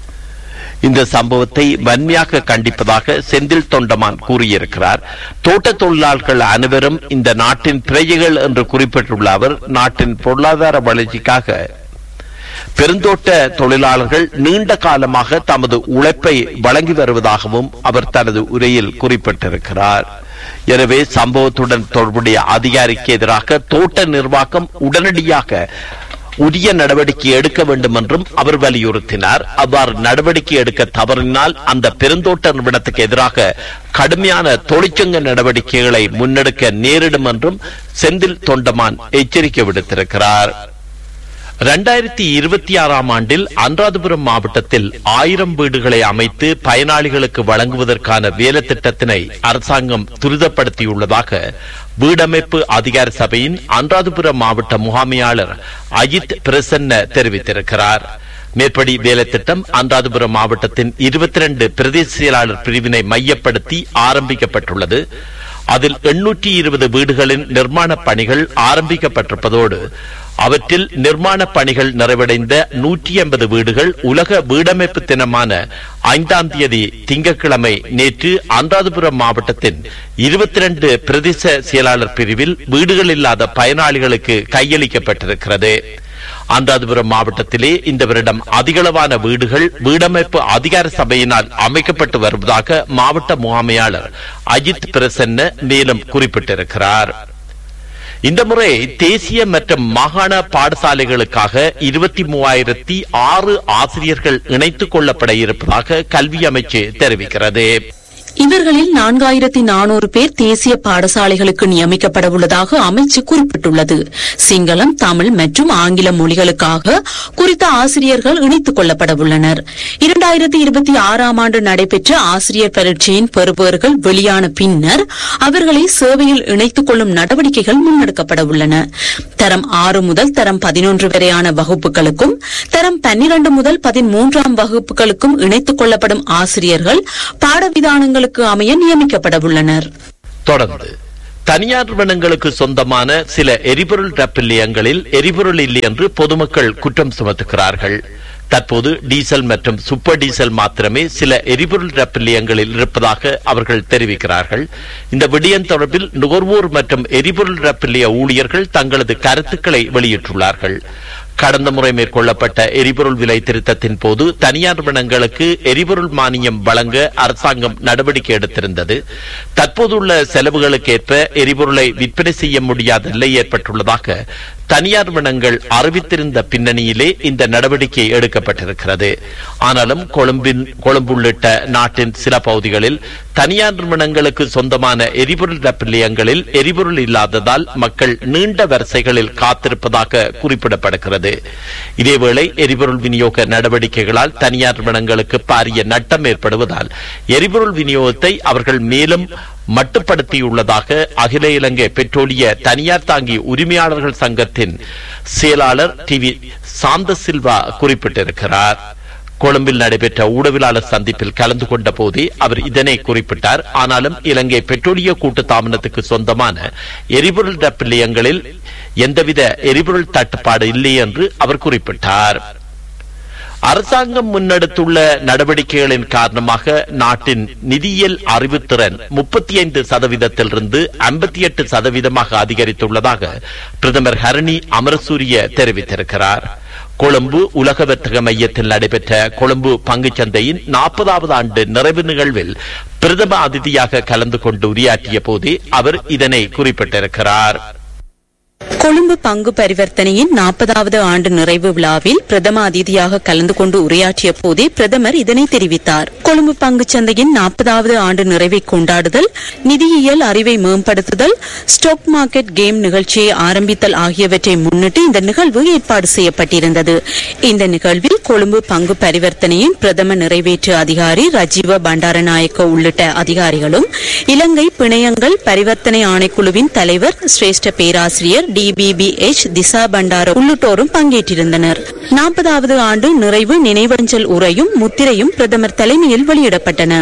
இந்த சம்பவத்தை வன்மையாக கண்டிப்பதாக செந்தில் தொண்டமான் கூறியிருக்கிறார். தோட்ட தொழிலாளர்கள் அனைவரும் இந்த நாட்டின் பிரஜைகள் என்று குறிப்பிட்டுள்ள அவர், நாட்டின் பொருளாதார வளர்ச்சிக்காக பெருந்தோட்ட தொழிலாளர்கள் நீண்ட காலமாக தமது உழைப்பை வழங்கி வருவதாகவும் அவர் தனது உரையில் குறிப்பிட்டிருக்கிறார். எனவே சம்பவத்துடன் தொடர்புடைய அதிகாரிக்கு எதிராக தோட்ட நிர்வாகம் உடனடியாக உரிய நடவடிக்கை எடுக்க வேண்டும் என்றும் அவர் வலியுறுத்தினார். அவ்வாறு நடவடிக்கை எடுக்க தவறினால் அந்த பெருந்தோட்ட நிறுவனத்துக்கு எதிராக கடுமையான தொழிற்சங்க நடவடிக்கைகளை முன்னெடுக்க நேரிடும் என்றும் செந்தில் தொண்டமான் எச்சரிக்கை விடுத்திருக்கிறார். இரண்டாயிரத்தி இருபத்தி ஆறாம் ஆண்டில் அனுராதபுரம் மாவட்டத்தில் ஆயிரம் வீடுகளை அமைத்து பயனாளிகளுக்கு வழங்குவதற்கான வேலை திட்டத்தினை அரசாங்கம் துரிதப்படுத்தியுள்ளதாக வீடமைப்பு அதிகார சபையின் அனுராதபுரம் மாவட்ட முகாமையாளர் அஜித் பிரசன்ன தெரிவித்திருக்கிறார். மேற்படி வேலை திட்டம் அனுராதபுரம் மாவட்டத்தின் இருபத்தி இரண்டு பிரதேச செயலாளர் பிரிவினை மையப்படுத்தி ஆரம்பிக்கப்பட்டுள்ளது. அதில் எண்ணூற்றி இருபது வீடுகளின் நிர்மாண பணிகள் ஆரம்பிக்கப்பட்டிருப்பதோடு அவற்றில் நிர்மாண பணிகள் நிறைவடைந்த நூற்றி எண்பது வீடுகள் உலக வீடமைப்பு தினமான ஐந்தாம் தேதி திங்கட்கிழமை நேற்று அனுராதபுரம் மாவட்டத்தின் இருபத்தி இரண்டு பிரதேச செயலாளர் பிரிவில் வீடுகள் இல்லாத பயனாளிகளுக்கு கையளிக்கப்பட்டிருக்கிறது. அனுராதபுரம் மாவட்டத்திலே இந்த வருடம் அதிகளவான வீடுகள் வீடமைப்பு அதிகார சபையினால் அமைக்கப்பட்டு வருவதாக மாவட்ட முகாமையாளர் அஜித் பிரசன்ன மேலும் குறிப்பிட்டிருக்கிறார். இந்த முறை தேசிய மற்றும் மாகாண பாடசாலைகளுக்காக இருபத்தி மூவாயிரத்தி ஆறு ஆசிரியர்கள் இணைத்துக் கொள்ளப்பட இருப்பதாக கல்வி அமைச்சு தெரிவிக்கிறது. இவர்களில் நான்காயிரத்தி நானூறு பேர் தேசிய பாடசாலைகளுக்கு நியமிக்கப்பட உள்ளதாக அமைச்சு குறிப்பிட்டுள்ளது. சிங்களம், தமிழ் மற்றும் ஆங்கில மொழிகளுக்காக குறித்த ஆசிரியர்கள் இணைத்துக் கொள்ளப்பட உள்ளனர். இரண்டாயிரத்தி இருபத்தி ஆறாம் ஆண்டு நடைபெற்ற ஆசிரியர் பரீட்சையின் பெறுபவர்கள் வெளியான பின்னர் அவர்களை சேவையில் இணைத்துக் கொள்ளும் நடவடிக்கைகள் முன்னெடுக்கப்பட உள்ளன. தரம் ஆறு முதல் தரம் பதினொன்று வரையான வகுப்புகளுக்கும் தரம் பன்னிரண்டு முதல் பதிமூன்றாம் வகுப்புகளுக்கும் இணைத்துக் கொள்ளப்படும் ஆசிரியர்கள் பாடவிதானங்கள் அமைய நியமிக்கப்பட உள்ளனர். தொடர்ந்து தனியார் நிறுவனங்களுக்கு சொந்தமான சில எரிபொருள் டப் நிலையங்களில் எரிபொருள் இல்லை என்று பொதுமக்கள் குற்றம் சுமத்துகிறார்கள். தற்போது டீசல் மற்றும் சூப்பர் டீசல் மாத்திரமே சில எரிபொருள் டப் நிலையங்களில் இருப்பதாக அவர்கள் தெரிவிக்கிறார்கள். இந்த விடயம் தொடர்பில் நுகர்வோர் மற்றும் எரிபொருள் டப் நிலைய ஊழியர்கள் தங்களது கருத்துக்களை வெளியிட்டுள்ளார்கள். கடந்த முறை மேற்கொள்ளப்பட்ட எரிபொருள் விலை திருத்தத்தின் போது தனியார் நிறுவனங்களுக்கு எரிபொருள் மானியம் வழங்க அரசாங்கம் நடவடிக்கை எடுத்திருந்தது. தற்போதுள்ள செலவுகளுக்கேற்ப எரிபொருளை விற்பனை செய்ய முடியாத நிலை ஏற்பட்டுள்ளதாக தனியார் நிறுவனங்கள் அறிவித்திருந்த பின்னணியிலே இந்த நடவடிக்கை எடுக்கப்பட்டிருக்கிறது. ஆனாலும் கொழும்பின் கொழும்பு உள்ளிட்ட நாட்டின் சில பகுதிகளில் தனியார் நிறுவனங்களுக்கு சொந்தமான எரிபொருள் டப் நிலையங்களில் எரிபொருள் இல்லாததால் மக்கள் நீண்ட வரிசைகளில் காத்திருப்பதாக குறிப்பிடப்படுகிறது. இதேவேளை எரிபொருள் விநியோக நடவடிக்கைகளால் தனியார் நிறுவனங்களுக்கு பாரிய நட்டம் ஏற்படுவதால் எரிபொருள் விநியோகத்தை அவர்கள் மேலும் மட்டுப்படுத்தியுள்ளதாக அகில இலங்கை பெட்ரோலிய தனியார் தாங்கி உரிமையாளர்கள் சங்கத்தின் செயலாளர் டி வி சாந்த சில்வா குறிப்பிட்டிருக்கிறார். கொழும்பில் நடைபெற்ற ஊடகவியலாளர் சந்திப்பில் கலந்து கொண்ட போதே அவர் இதனை குறிப்பிட்டார். ஆனாலும் இலங்கை பெட்ரோலிய கூட்டு தாபனத்துக்கு சொந்தமான எரிபொருள் டப் நிலையங்களில் எந்தவித எரிபொருள் தட்டுப்பாடு இல்லை என்று அவர் குறிப்பிட்டார். அரசாங்கம் முன்னெடுத்துள்ள நடவடிக்கைகளின் காரணமாக நாட்டின் நிதியியல் அறிவுத்திறன் முப்பத்தி ஐந்து சதவீதத்திலிருந்து ஐம்பத்தி எட்டு சதவீதமாக அதிகரித்துள்ளதாக பிரதமர் ஹரணி அமரசூரிய தெரிவித்திருக்கிறார். கொழும்பு உலக வர்த்தக மையத்தில் நடைபெற்ற கொழும்பு பங்குச்சந்தையின் நாற்பதாவது ஆண்டு நிறைவு நிகழ்வில் பிரதம அதிதியாக கலந்து கொண்டு உரையாற்றிய போதே அவர் இதனை குறிப்பிட்டிருக்கிறார். கொழும்பு பங்கு பரிவர்த்தனையின் நாற்பதாவது ஆண்டு நிறைவு விழாவில் பிரதம அதிதியாக கலந்து கொண்டு உரையாற்றிய போதே பிரதமர் இதனை தெரிவித்தார். கொழும்பு பங்குச்சந்தையின் நாற்பதாவது ஆண்டு நிறைவை கொண்டாடுதல், நிதியியல் அறிவை மேம்படுத்துதல், ஸ்டாக் மார்க்கெட் கேம் நிகழ்ச்சியை ஆரம்பித்தல் ஆகியவற்றை முன்னிட்டு இந்த நிகழ்வு ஏற்பாடு செய்யப்பட்டிருந்தது. இந்த நிகழ்வில் கொழும்பு பங்கு பரிவர்த்தனையின் பிரதம நிறைவேற்று அதிகாரி ரஜீவ பண்டாரநாயக்க உள்ளிட்ட அதிகாரிகளும் இலங்கை பிணையங்கள் பரிவர்த்தனை ஆணைக்குழுவின் தலைவர் சிரேஷ்ட பேராசிரியர் டி பி பி எச் திசா பண்டார உள்ளிட்டோரும் பங்கேற்றிருந்தனர். நாற்பதாவது ஆண்டு நிறைவு நினைவஞ்சல் உரையும் முத்திரையும் பிரதமர் தலைமையில் வெளியிடப்பட்டன.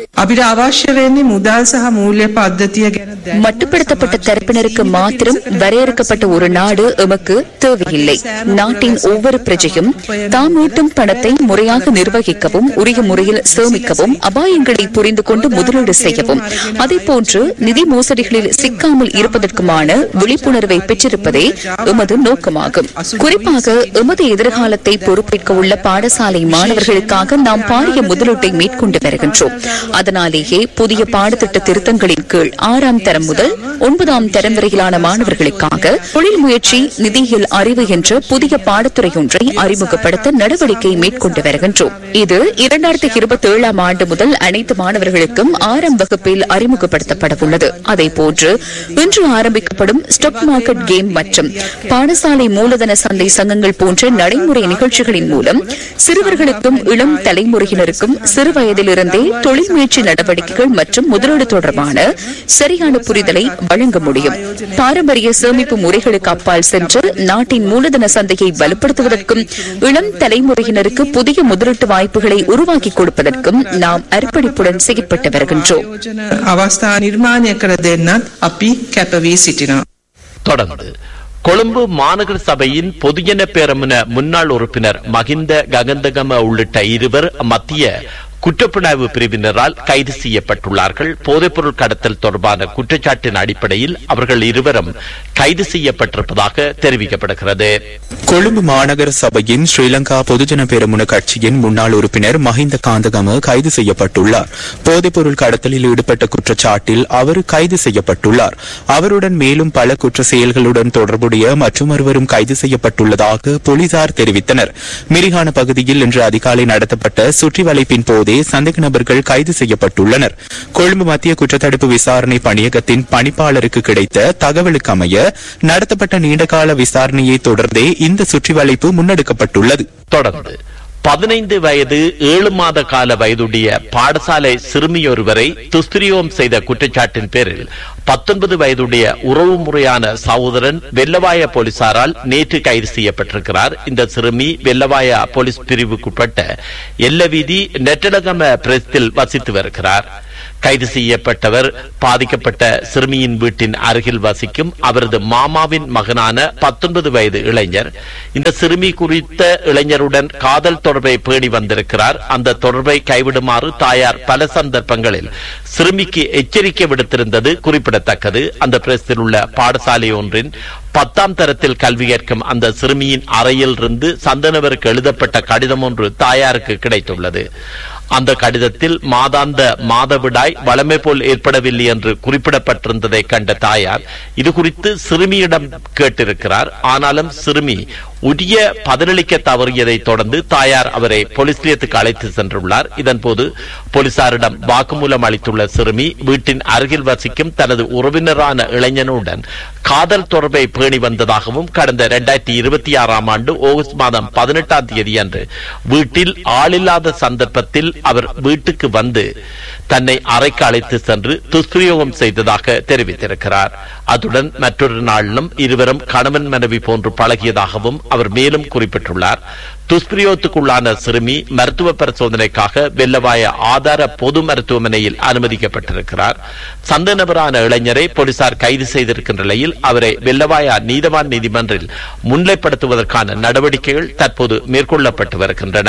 மட்டுப்படுத்தப்பட்ட தரப்பினருக்கு மாத்திரம் வரையறுக்கப்பட்ட ஒரு நாடு எமக்கு தேவையில்லை. நாட்டின் ஒவ்வொரு பிரஜையும் தாம் ஈட்டும் பணத்தை முறையாக நிர்வகிக்கவும் உரிய முறையில் சேமிக்கவும் அபாயங்களை புரிந்து கொண்டு முதலீடு செய்யவும் அதேபோன்று நிதி மோசடிகளில் சிக்காமல் இருப்பதற்குமான விழிப்புணர்வை பெற்றிருப்பதே எமது நோக்கமாகும். குறிப்பாக எமது எதிர்காலத்தை பொறுப்பேற்க உள்ள பாடசாலை மாணவர்களுக்காக நாம் பாரிய முதலீட்டை மேற்கொண்டு வருகின்றோம். அதனாலேயே புதிய பாடத்திட்ட திருத்தங்களின் கீழ் ஆறாம் தரம் முதல் ஒன்பதாம் தரம் வரையிலான மாணவர்களுக்காக தொழில் முயற்சி நிதியியல் அறிவு என்ற புதிய பாடத்துறை ஒன்றை அறிமுகப்படுத்த நடவடிக்கை மேற்கொண்டு வருகின்றோம். இது இரண்டாயிரத்தி இருபத்தி ஏழாம் ஆண்டு முதல் அனைத்து மாணவர்களுக்கும் ஆறாம் வகுப்பில் அறிமுகப்படுத்தப்பட உள்ளது. அதேபோன்று இன்று ஆரம்பிக்கப்படும் ஸ்டாக் மார்க்கெட் கேம் மற்றும் பாடசாலை மூலதன சந்தை சங்கங்கள் போன்ற நடைமுறை நிகழ்ச்சிகளின் மூலம் சிறுவர்களுக்கும் இளம் தலைமுறையினருக்கும் சிறுவயதிலிருந்தே தொழில் முயற்சி நடவடிக்கைகள் மற்றும் முதலீடு தொடர்பான சரியான புரிதலை வழங்க முடியும். பாரம்பரிய சேமிப்பு முறைகளுக்கு அப்பால் சென்று நாட்டின் மூலதன சந்தையை வலுப்படுத்துவதற்கும் இளம் தலைமுறையினருக்கு புதிய முதலீட்டு வாய்ப்புகளை உருவாக்கி கொடுப்பதற்கும் நாம் அர்ப்பணிப்புடன் செயல்பட்டு வருகின்றோம். தொடர்ந்து கொழும்பு மாநகர சபையின் பொதுஜன பேரமுன முன்னாள் உறுப்பினர் மகிந்த ககந்தகம உள்ளிட்ட இருவர் மத்திய குற்றப்புலனாய்வு பிரிவினரால் கைது செய்யப்பட்டுள்ளார்கள். போதைப்பொருள் கடத்தல் தொடர்பான குற்றச்சாட்டின் அடிப்படையில் அவர்கள் இருவரும் கைது செய்யப்பட்டிருப்பதாக தெரிவிக்கப்படுகிறது. கொழும்பு மாநகர சபையின் ஸ்ரீலங்கா பொதுஜன பெரமுன கட்சியின் முன்னாள் உறுப்பினர் மஹிந்த காந்தகம கைது செய்யப்பட்டுள்ளார். போதைப்பொருள் கடத்தலில் ஈடுபட்ட குற்றச்சாட்டில் அவர் கைது செய்யப்பட்டுள்ளார். அவருடன் மேலும் பல குற்ற செயல்களுடன் தொடர்புடைய மற்றொருவரும் கைது செய்யப்பட்டுள்ளதாக போலீசார் தெரிவித்தனர். மிரிகான பகுதியில் இன்று அதிகாலை நடத்தப்பட்ட சுற்றி வளைப்பின் போதே சந்தேக நபர்கள் கைது செய்யப்பட்டுள்ளனர். கொழும்பு மத்திய குற்றத்தடுப்பு விசாரணை பணியகத்தின் பணிப்பாளருக்கு கிடைத்த தகவலுக்கு அமைய நடத்தப்பட்ட நீண்டகால விசாரணையை தொடர்ந்தே இந்த சுற்றி வளைப்பு முன்னெடுக்கப்பட்டுள்ளது. தொடர்ந்து பதினைந்து வயது ஏழு மாத கால வயதுடைய பாடசாலை சிறுமியொருவரை துஷ்பிரயோகம் செய்த குற்றச்சாட்டின் பேரில் பத்தொன்பது வயதுடைய உறவு முறையான சகோதரன் வெள்ளவாய போலீசாரால் நேற்று கைது செய்யப்பட்டிருக்கிறார். இந்த சிறுமி வெள்ளவாய போலீஸ் பிரிவுக்குட்பட்ட எல்லவீதி நெட்டடகம பிரதேசத்தில் வசித்து வருகிறார். கைது செய்யப்பட்டவர் பாதிக்கப்பட்ட சிறுமியின் வீட்டின் அருகில் வசிக்கும் அவரது மாமாவின் மகனான பத்தொன்பது வயது இளைஞர். இந்த சிறுமி குறித்த இளைஞருடன் காதல் தொடர்பை பேணி வந்திருக்கிறார். அந்த தொடர்பை கைவிடுமாறு தாயார் பல சந்தர்ப்பங்களில் சிறுமிக்கு எச்சரிக்கை விடுத்திருந்தது குறிப்பிடத்தக்கது. அந்த பிரதேசத்தில் உள்ள பாடசாலை ஒன்றின் பத்தாம் தரத்தில் கல்வி கற்கும் அந்த சிறுமியின் அறையில் இருந்து சந்தனவருக்கு எழுதப்பட்ட கடிதம் ஒன்று தாயாருக்கு கிடைத்துள்ளது. அந்த கடிதத்தில் மாதாந்த மாதவிடாய் வளமை போல் ஏற்படவில்லை என்று குறிப்பிடப்பட்டிருந்ததை கண்ட தாயார் இது குறித்து சிறுமியிடம் கேட்டிருக்கிறார். ஆனாலும் சிறுமி உரிய பதிலளிக்க தவறியதை தொடர்ந்து தாயார் அவரை போலீஸ் நிலையத்துக்கு அழைத்து சென்றுள்ளார். இதன்போது போலீசாரிடம் வாக்குமூலம் அளித்துள்ள சிறுமி வீட்டின் அருகில் வசிக்கும் தனது உறவினரான இளைஞனுடன் காதல் தொடர்பை பேணி வந்ததாகவும் கடந்த இரண்டாயிரத்தி இருபத்தி ஆறாம் ஆண்டு ஆகஸ்ட் மாதம் பதினெட்டாம் தேதி அன்று வீட்டில் ஆளில்லாத சந்தர்ப்பத்தில் அவர் வீட்டுக்கு வந்து தன்னை அறைக்கு அழைத்து சென்று துஷ்பிரயோகம் செய்ததாக தெரிவித்திருக்கிறார். அதுடன் மற்றொரு நாளிலும் இருவரும் கணவன் மனைவி போன்று பழகியதாகவும் அவர் மேலும் குறிப்பிட்டுள்ளார். துஷ்பிரயோகத்துக்குள்ளான சிறுமி மருத்துவ பரிசோதனைக்காக வெள்ளவாய ஆதார பொது மருத்துவமனையில் அனுமதிக்கப்பட்டிருக்கிறார். சந்தேக நபரான இளைஞரை போலீசார் கைது செய்திருக்கின்ற நிலையில் அவரை வெள்ளவாயா நீதவான் நீதிமன்றில் முன்னிலைப்படுத்துவதற்கான நடவடிக்கைகள் தற்போது மேற்கொள்ளப்பட்டு வருகின்றன.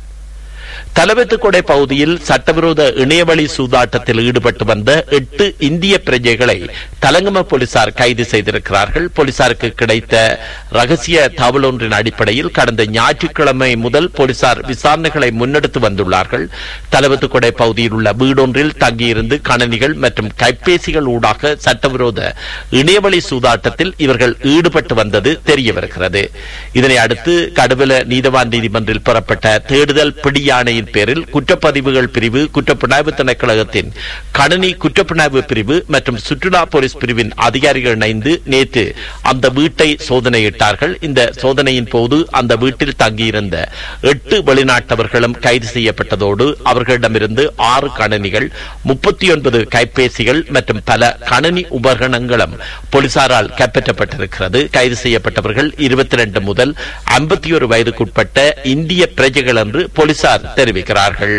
தலவத்துக்கொடை பகுதியில் சட்டவிரோத இணையவழி சூதாட்டத்தில் ஈடுபட்டு வந்த எட்டு இந்திய பிரஜைகளை தலங்கம போலீசார் கைது செய்திருக்கிறார்கள். போலீசாருக்கு கிடைத்த ரகசிய தகவல் ஒன்றின் அடிப்படையில் கடந்த ஞாயிற்றுக்கிழமை முதல் போலீசார் விசாரணைகளை முன்னெடுத்து வந்துள்ளார்கள். தலவத்துக்கொடை பகுதியில் உள்ள வீடொன்றில் தங்கியிருந்து கணனிகள் மற்றும் கைபேசிகள் ஊடாக சட்டவிரோத இணையவழி சூதாட்டத்தில் இவர்கள் ஈடுபட்டு வந்தது தெரிய வருகிறது. இதனை அடுத்து கடுவல நீதவான் நீதிமன்றில் பெறப்பட்ட தேடுதல் பிடியாணை பேரில் குற்றப்பதிவுகள் பிரிவு, குற்றப்புலனாய்வு திணைக்களகத்தின் கணனி குற்றப்புலனாய்வு பிரிவு மற்றும் சுற்றுலா போலீஸ் பிரிவின் அதிகாரிகள் இணைந்து நேற்று அந்த வீட்டை சோதனையிட்டார்கள். இந்த சோதனையின் போது அந்த வீட்டில் தங்கியிருந்த எட்டு வெளிநாட்டவர்களும் கைது செய்யப்பட்டதோடு அவர்களிடமிருந்து ஆறு கணனிகள், முப்பத்தி ஒன்பது கைபேசிகள் மற்றும் பல கணனி உபகரணங்களும் போலீசாரால் கைப்பற்றப்பட்டிருக்கிறது. கைது செய்யப்பட்டவர்கள் இருபத்தி இரண்டு முதல் ஐம்பத்தி ஒரு வயதுக்குட்பட்ட இந்திய பிரஜைகள் என்று போலீசார் தெரிவிக்கிறார்கள்.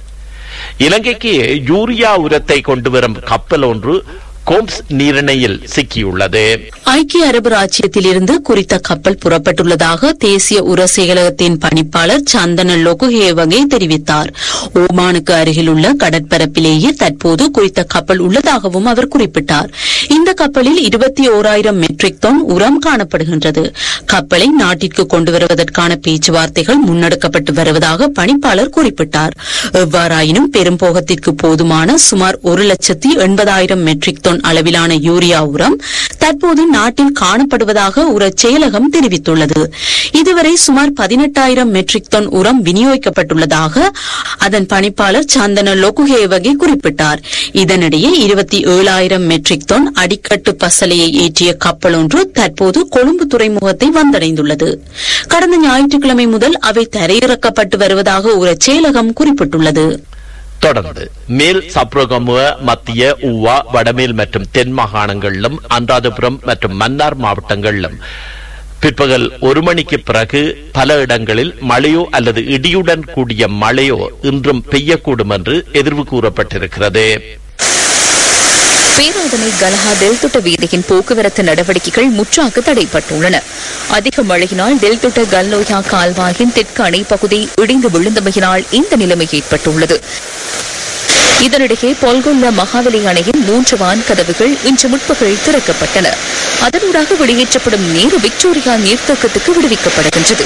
இலங்கைக்கு யூரியா உரத்தை கொண்டு வரும் கப்பல் ஒன்று கோம்ஸ் நீரிணையில் சிக்கியுள்ளது. ஐக்கிய அரபு ராச்சியத்தில் இருந்து குறித்த கப்பல் புறப்பட்டுள்ளதாக தேசிய உர செயலகத்தின் பணிப்பாளர் சந்தன லொகுஹேவகே தெரிவித்தார். ஓமானுக்கு அருகில் உள்ள கடற்பரப்பிலேயே தற்போது குறித்த கப்பல் உள்ளதாகவும் அவர் குறிப்பிட்டார். இந்த கப்பலில் இருபத்தி ஓராயிரம் மெட்ரிக் டன் உரம் காணப்படுகின்றது. கப்பலை நாட்டிற்கு கொண்டு வருவதற்கான பேச்சுவார்த்தைகள் முன்னெடுக்கப்பட்டு வருவதாக பணிப்பாளர் குறிப்பிட்டார். எவ்வாறாயினும் பெரும்போகத்திற்கு போதுமான சுமார் ஒரு லட்சத்தி எண்பதாயிரம் மெட்ரிக் டன் அளவிலான யூரியா உரம் தற்போது நாட்டில் காணப்படுவதாக உர செயலகம் தெரிவித்துள்ளது. இதுவரை சுமார் பதினெட்டாயிரம் மெட்ரிக் டன் உரம் விநியோகிக்கப்பட்டுள்ளதாக அதன் பணிப்பாளர் சந்தன லொகுஹேவகே குறிப்பிட்டார். இதனிடையே இருபத்தி ஏழாயிரம் மெட்ரிக் டன் அடிக்கட்டு பசலையை ஏற்றிய கப்பல் ஒன்று தற்போது கொழும்பு துறைமுகத்தை வந்தடைந்துள்ளது. கடந்த ஞாயிற்றுக்கிழமை முதல் அவை தரையிறக்கப்பட்டு வருவதாக உர செயலகம் குறிப்பிட்டுள்ளது. தொடர்ந்து மேல் சப்ரகமுவ, மத்திய ஊவா, வடமேல் மற்றும் தென் மாகாணங்களிலும் அனுராதபுரம் மற்றும் மன்னார் மாவட்டங்களிலும் பிற்பகல் ஒரு மணிக்கு பிறகு பல இடங்களில் மழையோ அல்லது இடியுடன் கூடிய மழையோ இன்றும் பெய்யக்கூடும் என்று எதிர்வு கூறப்பட்டிருக்கிறது. பேராதனை கலஹா தெல்தொட்ட வீதியின் போக்குவரத்து நடவடிக்கைகள் முற்றாக தடைப்பட்டுள்ளன. அதிக மழையினால் தெல்தொட்ட கல்லோயா கால்வாயின் தெற்கு அணை பகுதி இடிந்து விழுந்தமையினால் இந்த நிலைமை ஏற்பட்டுள்ளது. இதனிடையே பொல்கொல்ல மகாவலி அணையின் மூன்று வான் கதவுகள் இன்று முற்பகல் திறக்கப்பட்டன. அதனூடாக வெளியேற்றப்படும் நீர் விக்டோரியா நீர்த்தேக்கத்துக்கு விடுவிக்கப்படுகின்றது.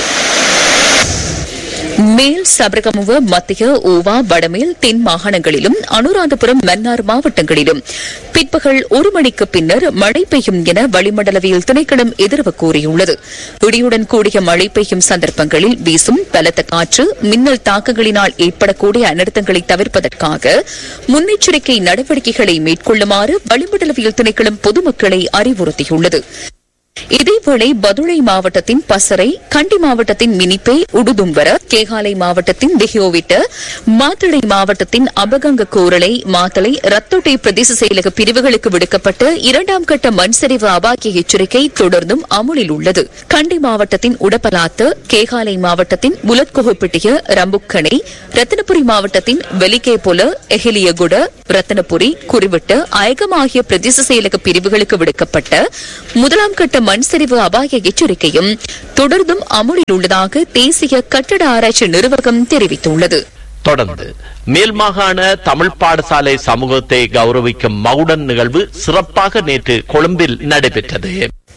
மேல் சபரகமுவ, மத்திய, ஓவா, வடமேல், தென் மாகாணங்களிலும் அனுராதபுரம், மன்னார் மாவட்டங்களிலும் பிற்பகல் ஒரு மணிக்கு பின்னர் மழை பெய்யும் என வளிமண்டலவியல் திணைக்களம் எதிர்வு கூறியுள்ளது. இடியுடன் கூடிய மழை பெய்யும் சந்தர்ப்பங்களில் வீசும் பலத்த காற்று, மின்னல் தாக்கங்களினால் ஏற்படக்கூடிய அனர்த்தங்களை தவிர்ப்பதற்காக முன்னெச்சரிக்கை நடவடிக்கைகளை மேற்கொள்ளுமாறு வளிமண்டலவியல் திணைக்களம் பொதுமக்களை அறிவுறுத்தியுள்ளது. இதேவேளை பதுளை மாவட்டத்தின் பசறை, கண்டி மாவட்டத்தின் மினிப்பே, உடுதும்பர, கேகாலை மாவட்டத்தின் திஹியோவிட்ட, மாத்தளை மாவட்டத்தின் அபகங்க கோரளை, மாத்தளை, ரத்தோட்டை பிரதேச செயலக பிரிவுகளுக்கு விடுக்கப்பட்ட இரண்டாம் கட்ட மண்சரிவு அபாய எச்சரிக்கை தொடர்ந்தும் அமுலில் உள்ளது. கண்டி மாவட்டத்தின் உடப்பலாத்து, கேகாலை மாவட்டத்தின் முலத்கொஹப்பிட்டிய, ரம்புக்கணை, ரத்தினபுரி மாவட்டத்தின் வெலிகேபொல, எஹிலியகுட, ரத்தினபுரி, குறிவிட்ட, அயகம் ஆகிய பிரதேச செயலக பிரிவுகளுக்கு விடுக்கப்பட்ட முதலாம் கட்ட மண்சரிவு அபாய எச்சரிக்கையும் தொடர்ந்தும் அமுலில் உள்ளதாக தேசிய கட்டட ஆராய்ச்சி நிறுவனம் தெரிவித்துள்ளது. தொடர்ந்து மேல் மாகாண தமிழ் பாடசாலை சமூகத்தை கௌரவிக்கும் மகுடன் நிகழ்வு சிறப்பாக நேற்று கொழும்பில் நடைபெற்றது.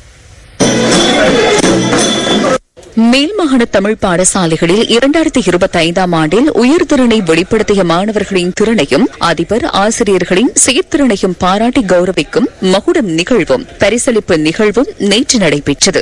மேல் மாகாண தமிழ் பாடசாலைகளில் இரண்டாயிரத்தி இருபத்தி ஐந்தாம் ஆண்டில் உயர்திறனை வெளிப்படுத்திய மாணவர்களின் திறனையும் அதிபர் ஆசிரியர்களின் செயற்திறனையும் பாராட்டி கௌரவிக்கும் மகுடம் நிகழ்வும் பரிசளிப்பு நிகழ்வும் நேற்று நடைபெற்றது.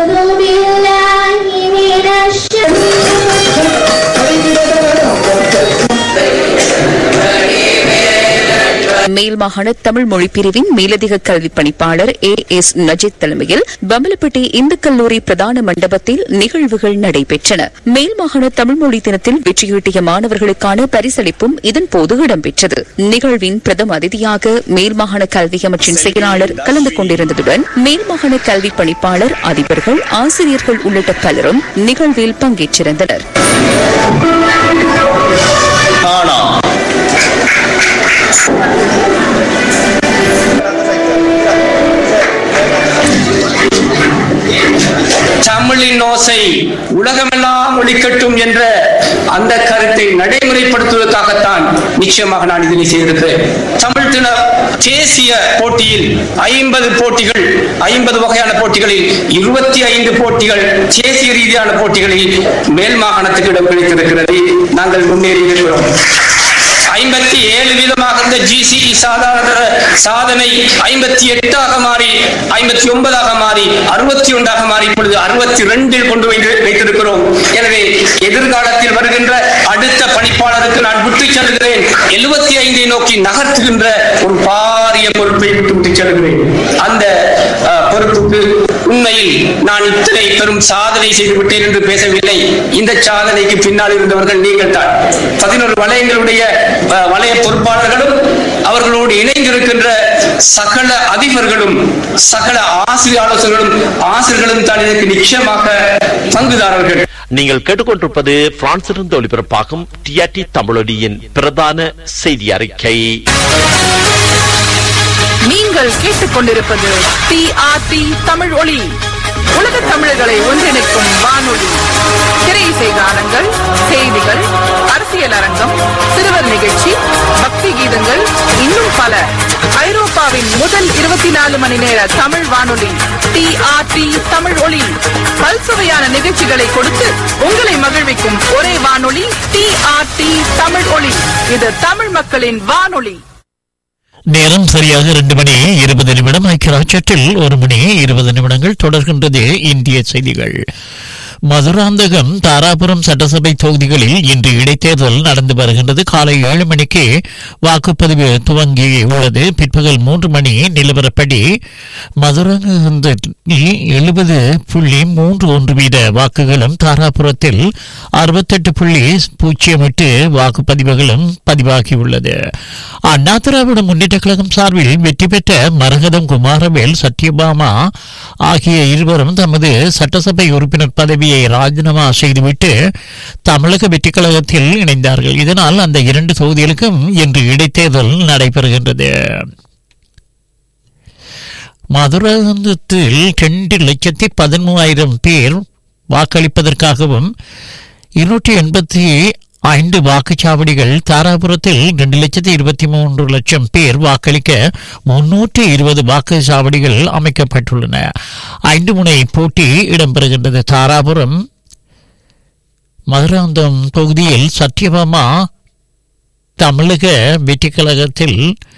மேல் மாகாண தமிழ் மொழி பிரிவின் மேலதிக கல்வி பணிப்பாளர் ஏ எஸ் நஜித் தலைமையில் பம்பலப்பட்டி இந்து கல்லூரி பிரதான மண்டபத்தில் நிகழ்வுகள் நடைபெற்றன. மேல் மாகாண தமிழ் மொழி தினத்தில் வெற்றியீட்டிய மாணவர்களுக்கான பரிசளிப்பும் இதன்போது இடம்பெற்றது. நிகழ்வின் பிரதம அதிதியாக மேல் மாகாண கல்வி அமைச்சின் செயலாளர் கலந்து கொண்டிருந்ததுடன் மேல் மாகாண கல்வி பணிப்பாளர், அதிபர்கள், ஆசிரியர்கள் உள்ளிட்ட பலரும் நிகழ்வில் பங்கேற்றிருந்தனர். தமிழின் ஓசை உலகமெல்லாம் ஒலிக்கட்டும் என்ற அந்த கருத்தை நடைமுறைப்படுத்துவதற்காகத்தான் நிச்சயமாக நான் இதனை செய்திருக்கிறேன். தமிழ் தின தேசிய போட்டியில் ஐம்பது போட்டிகள், ஐம்பது வகையான போட்டிகளில் இருபத்தி ஐந்து போட்டிகள் தேசிய ரீதியான போட்டிகளில் மேல் மாகாணத்துக்கு இடம் கிடைத்திருக்கிறது. நாங்கள் முன்னேறி இருக்கிறோம். ஐம்பத்தி ஏழு வீதமாக இருந்த ஜிசிஇ சாதாரண சாதனை ஐம்பத்தி எட்டாக மாறி ஐம்பத்தி ஒன்பதாக மாறி அறுபத்தி ஒன்றாக மாறி இப்பொழுது அறுபத்தி ரெண்டில் கொண்டு வைத்திருக்கிறோம். எனவே எதிர்காலத்தில் வருகின்ற அடுத்த பணிப்பாளருக்கு நான் விட்டு செல்கிறேன். எழுபத்தி ஐந்தை நோக்கி நகர்த்துகின்ற ஒரு பாரிய பொறுப்பை விட்டு விட்டு செல்கிறேன். அந்த பொறுப்புக்கு உண்மையில் நான் இத்தனை பெரும் சாதனை செய்து விட்டேன் என்று பேசவில்லை. இந்த சாதனைக்கு பின்னால் இருந்தவர்கள் நீங்கள் தான். பதினொரு வலயங்களுடைய வலய பொறுப்பாளர்களும் அவர்களோடு இணைந்திருக்கின்ற சகல அதிபர்களும் சகல ஆசிரியர் ஆலோசகர்களும் ஆசிரியர்களும் தான் இதற்கு நிச்சயமாக பங்குதாரர்கள். நீங்கள் கேட்டுக்கொண்டிருப்பது பிரான்சிலிருந்து ஒளிபரப்பாகும் டிஆர்டி தமிழொலியின் பிரதான செய்தி அறிக்கை. நீங்கள் கேட்டுக்கொண்டிருப்பது டிஆர்டி தமிழ் ஒலி, உலக தமிழர்களை ஒன்றிணைக்கும் வானொலி. திரையிசை கானங்கள், செய்திகள், அரசியல் அரங்கம், சிறுவர் நிகழ்ச்சி, பக்தி கீதங்கள், இன்னும் பல. ஐரோப்பாவின் முதல் இருபத்தி நாலு மணி நேர தமிழ் வானொலி டிஆர்டி தமிழ் ஒலி. பல்சுவையான நிகழ்ச்சிகளை கொடுத்து உங்களை மகிழ்விக்கும் ஒரே வானொலி டிஆர்டி தமிழ் ஒலி. இது தமிழ் மக்களின் வானொலி. நேரம் சரியாக இரண்டு மணி இருபது நிமிடம். ஐக்கியராட்சத்தில் ஒரு மணி இருபது நிமிடங்கள். தொடர்கின்றது இந்திய செய்திகள். மதுராந்தகம், தாராபுரம் சட்டசபை தொகுதிகளில் இன்று இடைத்தேர்தல் நடந்து வருகின்றது. காலை ஏழு மணிக்கு வாக்குப்பதிவு துவங்கி உள்ளது. பிற்பகல் மூன்று மணி நிலவரப்படி மதுராந்தகத்தில் எழுபது புள்ளி மூன்று ஒன்று வீத வாக்குகளும், தாராபுரத்தில் அறுபத்தெட்டு புள்ளி பூஜ்ஜியம் எட்டு வாக்குப்பதிவுகளும் பதிவாகியுள்ளது. அண்ணா திராவிட முன்னேற்ற கழகம் சார்பில் வெற்றி பெற்ற மரகதம் குமாரவேல், சத்யபாமா ஆகிய இருவரும் தமது சட்டசபை உறுப்பினர் பதவியை ராஜினாமா செய்துவிட்டு தமிழக வெற்றி கழகத்தில் இணைந்தார்கள். இதனால் அந்த இரண்டு தொகுதிகளுக்கும் இன்று இடைத்தேர்தல் நடைபெறுகின்றது. மதுராந்தகத்தில் இரண்டு லட்சத்தி பதிமூவாயிரம் பேர் வாக்களிப்பதற்காகவும் இருநூற்றி எண்பத்தி ஐந்து வாக்குச்சாவடிகள், தாராபுரத்தில் இரண்டு லட்சத்தி இருபத்தி மூன்று லட்சம் பேர் வாக்களிக்க முன்னூற்றி இருபது வாக்குச்சாவடிகள் அமைக்கப்பட்டுள்ளன. ஐந்து முனை போட்டி இடம்பெறுகின்றது. தாராபுரம் மதுராந்தகம் தொகுதியில் சத்யபாமா தமிழக வெற்றி கழகத்தில்,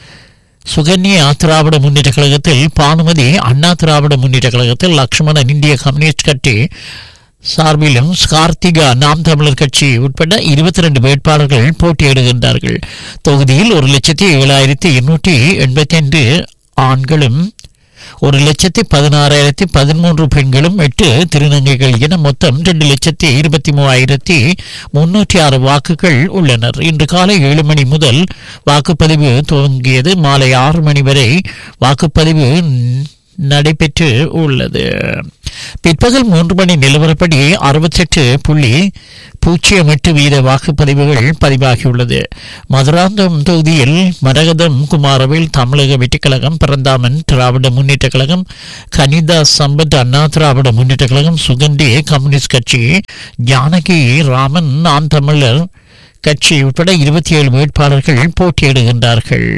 சுகன்யா திராவிட முன்னேற்ற கழகத்தில், பானுமதி அண்ணா திராவிட முன்னேற்ற கழகத்தில், லட்சுமணன் இந்திய கம்யூனிஸ்ட் கட்சி சார்பிலும், கார்த்திகா நாம் தமிழர் கட்சி உட்பட இருபத்தி இரண்டு வேட்பாளர்கள் போட்டியிடுகின்றார்கள். தொகுதியில் ஒரு லட்சத்தி ஏழாயிரத்தி இருநூற்றி எண்பத்தி ஐந்து ஆண்களும் ஒரு லட்சத்தி பதினாறாயிரத்தி பதிமூன்று பெண்களும் எட்டு திருநங்கைகள் என மொத்தம் இரண்டு லட்சத்தி இருபத்தி மூவாயிரத்தி முன்னூற்றி ஆறு வாக்குகள் உள்ளனர். இன்று காலை ஏழு மணி முதல் வாக்குப்பதிவு துவங்கியது. மாலை ஆறு மணி வரை வாக்குப்பதிவு நடைபெற்று உள்ளது. பிற்பகல் மூன்று மணி நிலவரப்படி அறுபத்தி எட்டு புள்ளி பூஜ்ஜியம் எட்டு வீத வாக்குப்பதிவுகள் பதிவாகியுள்ளது. மதுராந்தகம் தொகுதியில் மரகதம் குமாரவேல் தமிழக வெற்றி கழகம், பரந்தாமன் திராவிட முன்னேற்ற கழகம், கனிதா சம்பத் அண்ணா திராவிட முன்னேற்ற கழகம், சுகந்தி கம்யூனிஸ்ட் கட்சி, ஜானகி ராமன் நாம் தமிழர் கட்சி உட்பட இருபத்தி ஏழு வேட்பாளர்கள் போட்டியிடுகின்றார்கள்.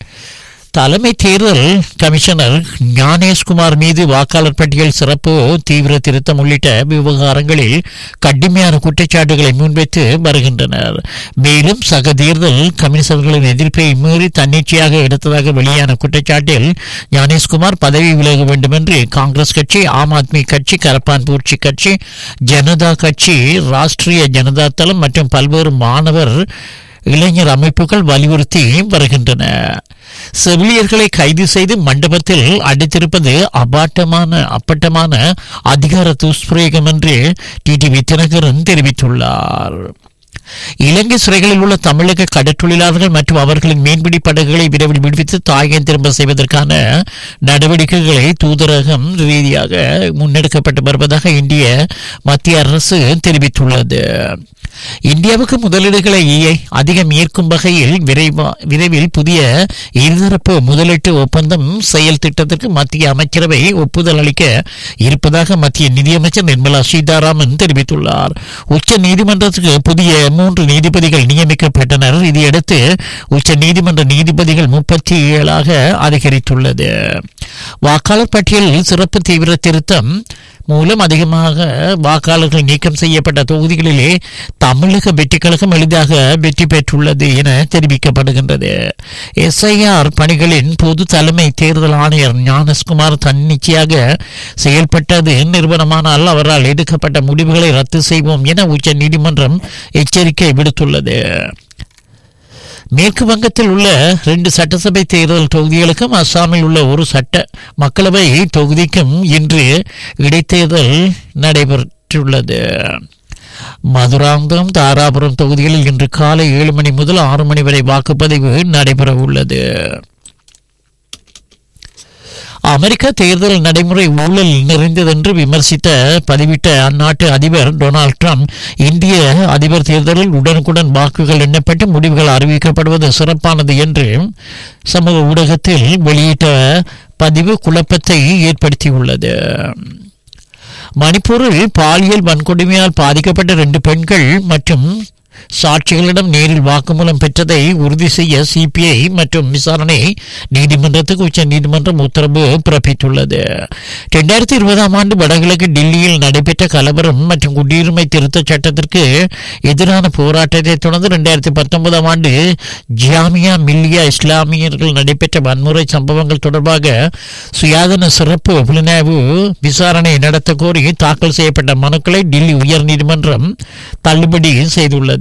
தலைமை தேர்தல் கமிஷனர் ஞானேஷ்குமார் மீது வாக்காளர் பட்டியல் சிறப்பு தீவிர திருத்தம் உள்ளிட்ட விவகாரங்களில் கடுமையான குற்றச்சாட்டுகளை முன்வைத்து வருகின்றனர். மேலும் சக தேர்தல் கமிஷனர்களின் எதிர்ப்பை மீறி தன்னிச்சையாக எடுத்ததாக வெளியான குற்றச்சாட்டில் ஞானேஷ்குமார் பதவி விலக வேண்டும் என்று காங்கிரஸ் கட்சி, ஆம் ஆத்மி கட்சி, கரப்பான் பூர்ச்சி கட்சி, ஜனதா கட்சி, ராஷ்டிரிய ஜனதா தளம் மற்றும் பல்வேறு மாணவர் இளைஞர் அமைப்புகள் வலியுறுத்தி வருகின்றன. செவிலியர்களை கைது செய்து மண்டபத்தில் அடைத்திருப்பது அபாட்டமான அப்பட்டமான அதிகார துஷ்பிரயோகம் என்று டிடிவி தினகரன் தெரிவித்துள்ளார். இலங்கை சிறைகளில் உள்ள தமிழக கடற்றொழிலாளர்கள் மற்றும் அவர்களின் மீன்பிடி படகுகளை விரைவில் விடுவித்து தாயகம் திரும்ப செய்வதற்கான நடவடிக்கைகளை தூதரகம் ரீதியாக முன்னெடுக்கப்பட்டு வருவதாக இந்திய மத்திய அரசு தெரிவித்துள்ளது. இந்தியாவுக்கு முதலீடுகளை அதிகம் ஈர்க்கும் வகையில் விரைவில் புதிய இருதரப்பு முதலீட்டு ஒப்பந்தம் செயல் திட்டத்திற்கு மத்திய அமைச்சரவை ஒப்புதல் அளிக்க இருப்பதாக மத்திய நிதியமைச்சர் நிர்மலா சீதாராமன் தெரிவித்துள்ளார். உச்ச நீதிமன்றத்துக்கு புதிய மூன்று நீதிபதிகள் நியமிக்கப்பட்டனர். இதையடுத்து உச்ச நீதிமன்ற நீதிபதிகள் முப்பத்தி ஏழாக அதிகரித்துள்ளது. வாக்காளர் பட்டியலில் சிறப்பு தீவிர திருத்தம் மூலம் அதிகமாக வாக்காளர்கள் நீக்கம் செய்யப்பட்ட தொகுதிகளிலே தமிழக வெற்றி கழகம் எளிதாக வெற்றி பெற்றுள்ளது என தெரிவிக்கப்படுகின்றது. எஸ்ஐஆர் பணிகளின் பொது தலைமை தேர்தல் ஆணையர் ஞானேஷ்குமார் தன்னிச்சையாக செயல்பட்டது நிறுவனமானால் அவரால் எடுக்கப்பட்ட முடிவுகளை ரத்து செய்வோம் என உச்ச நீதிமன்றம் எச்சரிக்கை விடுத்துள்ளது. மேற்கு வங்கத்தில் உள்ள இரண்டு சட்டசபை தேர்தல் தொகுதிகளுக்கும் அஸ்ஸாமில் உள்ள ஒரு சட்ட மக்களவை தொகுதிக்கும் இன்று இடைத்தேர்தல் நடைபெற்றுள்ளது. மதுராந்தகம், தாராபுரம் தொகுதிகளில் இன்று காலை ஏழு மணி முதல் ஆறு மணி வரை வாக்குப்பதிவு நடைபெற உள்ளது. அமெரிக்க தேர்தல் நடைமுறை ஊழல் நிறைந்ததென்று விமர்சித்த பதிவிட்ட அந்நாட்டு அதிபர் டொனால்ட் ட்ரம்ப், இந்திய அதிபர் தேர்தலில் உடனுக்குடன் வாக்குகள் எண்ணப்பட்டு முடிவுகள் அறிவிக்கப்படுவது சிறப்பானது என்று சமூக ஊடகத்தில் வெளியிட்ட பதிவு குழப்பத்தை ஏற்படுத்தியுள்ளது. மணிப்பூரில் பாலியல் வன்கொடுமையால் பாதிக்கப்பட்ட இரண்டு பெண்கள் மற்றும் சாட்சிகளிடம் நேரில் வாக்குமூலம் பெற்றதை உறுதி செய்ய சிபிஐ மற்றும் விசாரணை நீதிமன்றத்துக்கு உச்ச நீதிமன்றம் உத்தரவு பிறப்பித்துள்ளது. இரண்டாயிரத்தி இருபதாம் ஆண்டு வடகிழக்கு டெல்லியில் நடைபெற்ற கலவரம் மற்றும் குடியுரிமை திருத்த சட்டத்திற்கு எதிரான போராட்டத்தை தொடர்ந்து இரண்டாயிரத்தி பத்தொன்பதாம் ஆண்டு ஜாமியா மில்லியா இஸ்லாமியர்கள் நடைபெற்ற வன்முறை சம்பவங்கள் தொடர்பாக சுயாதீன சிறப்பு புலனாய்வு விசாரணை நடத்த கோரி தாக்கல் செய்யப்பட்ட மனுக்களை டெல்லி உயர் நீதிமன்றம் தள்ளுபடி செய்துள்ளது.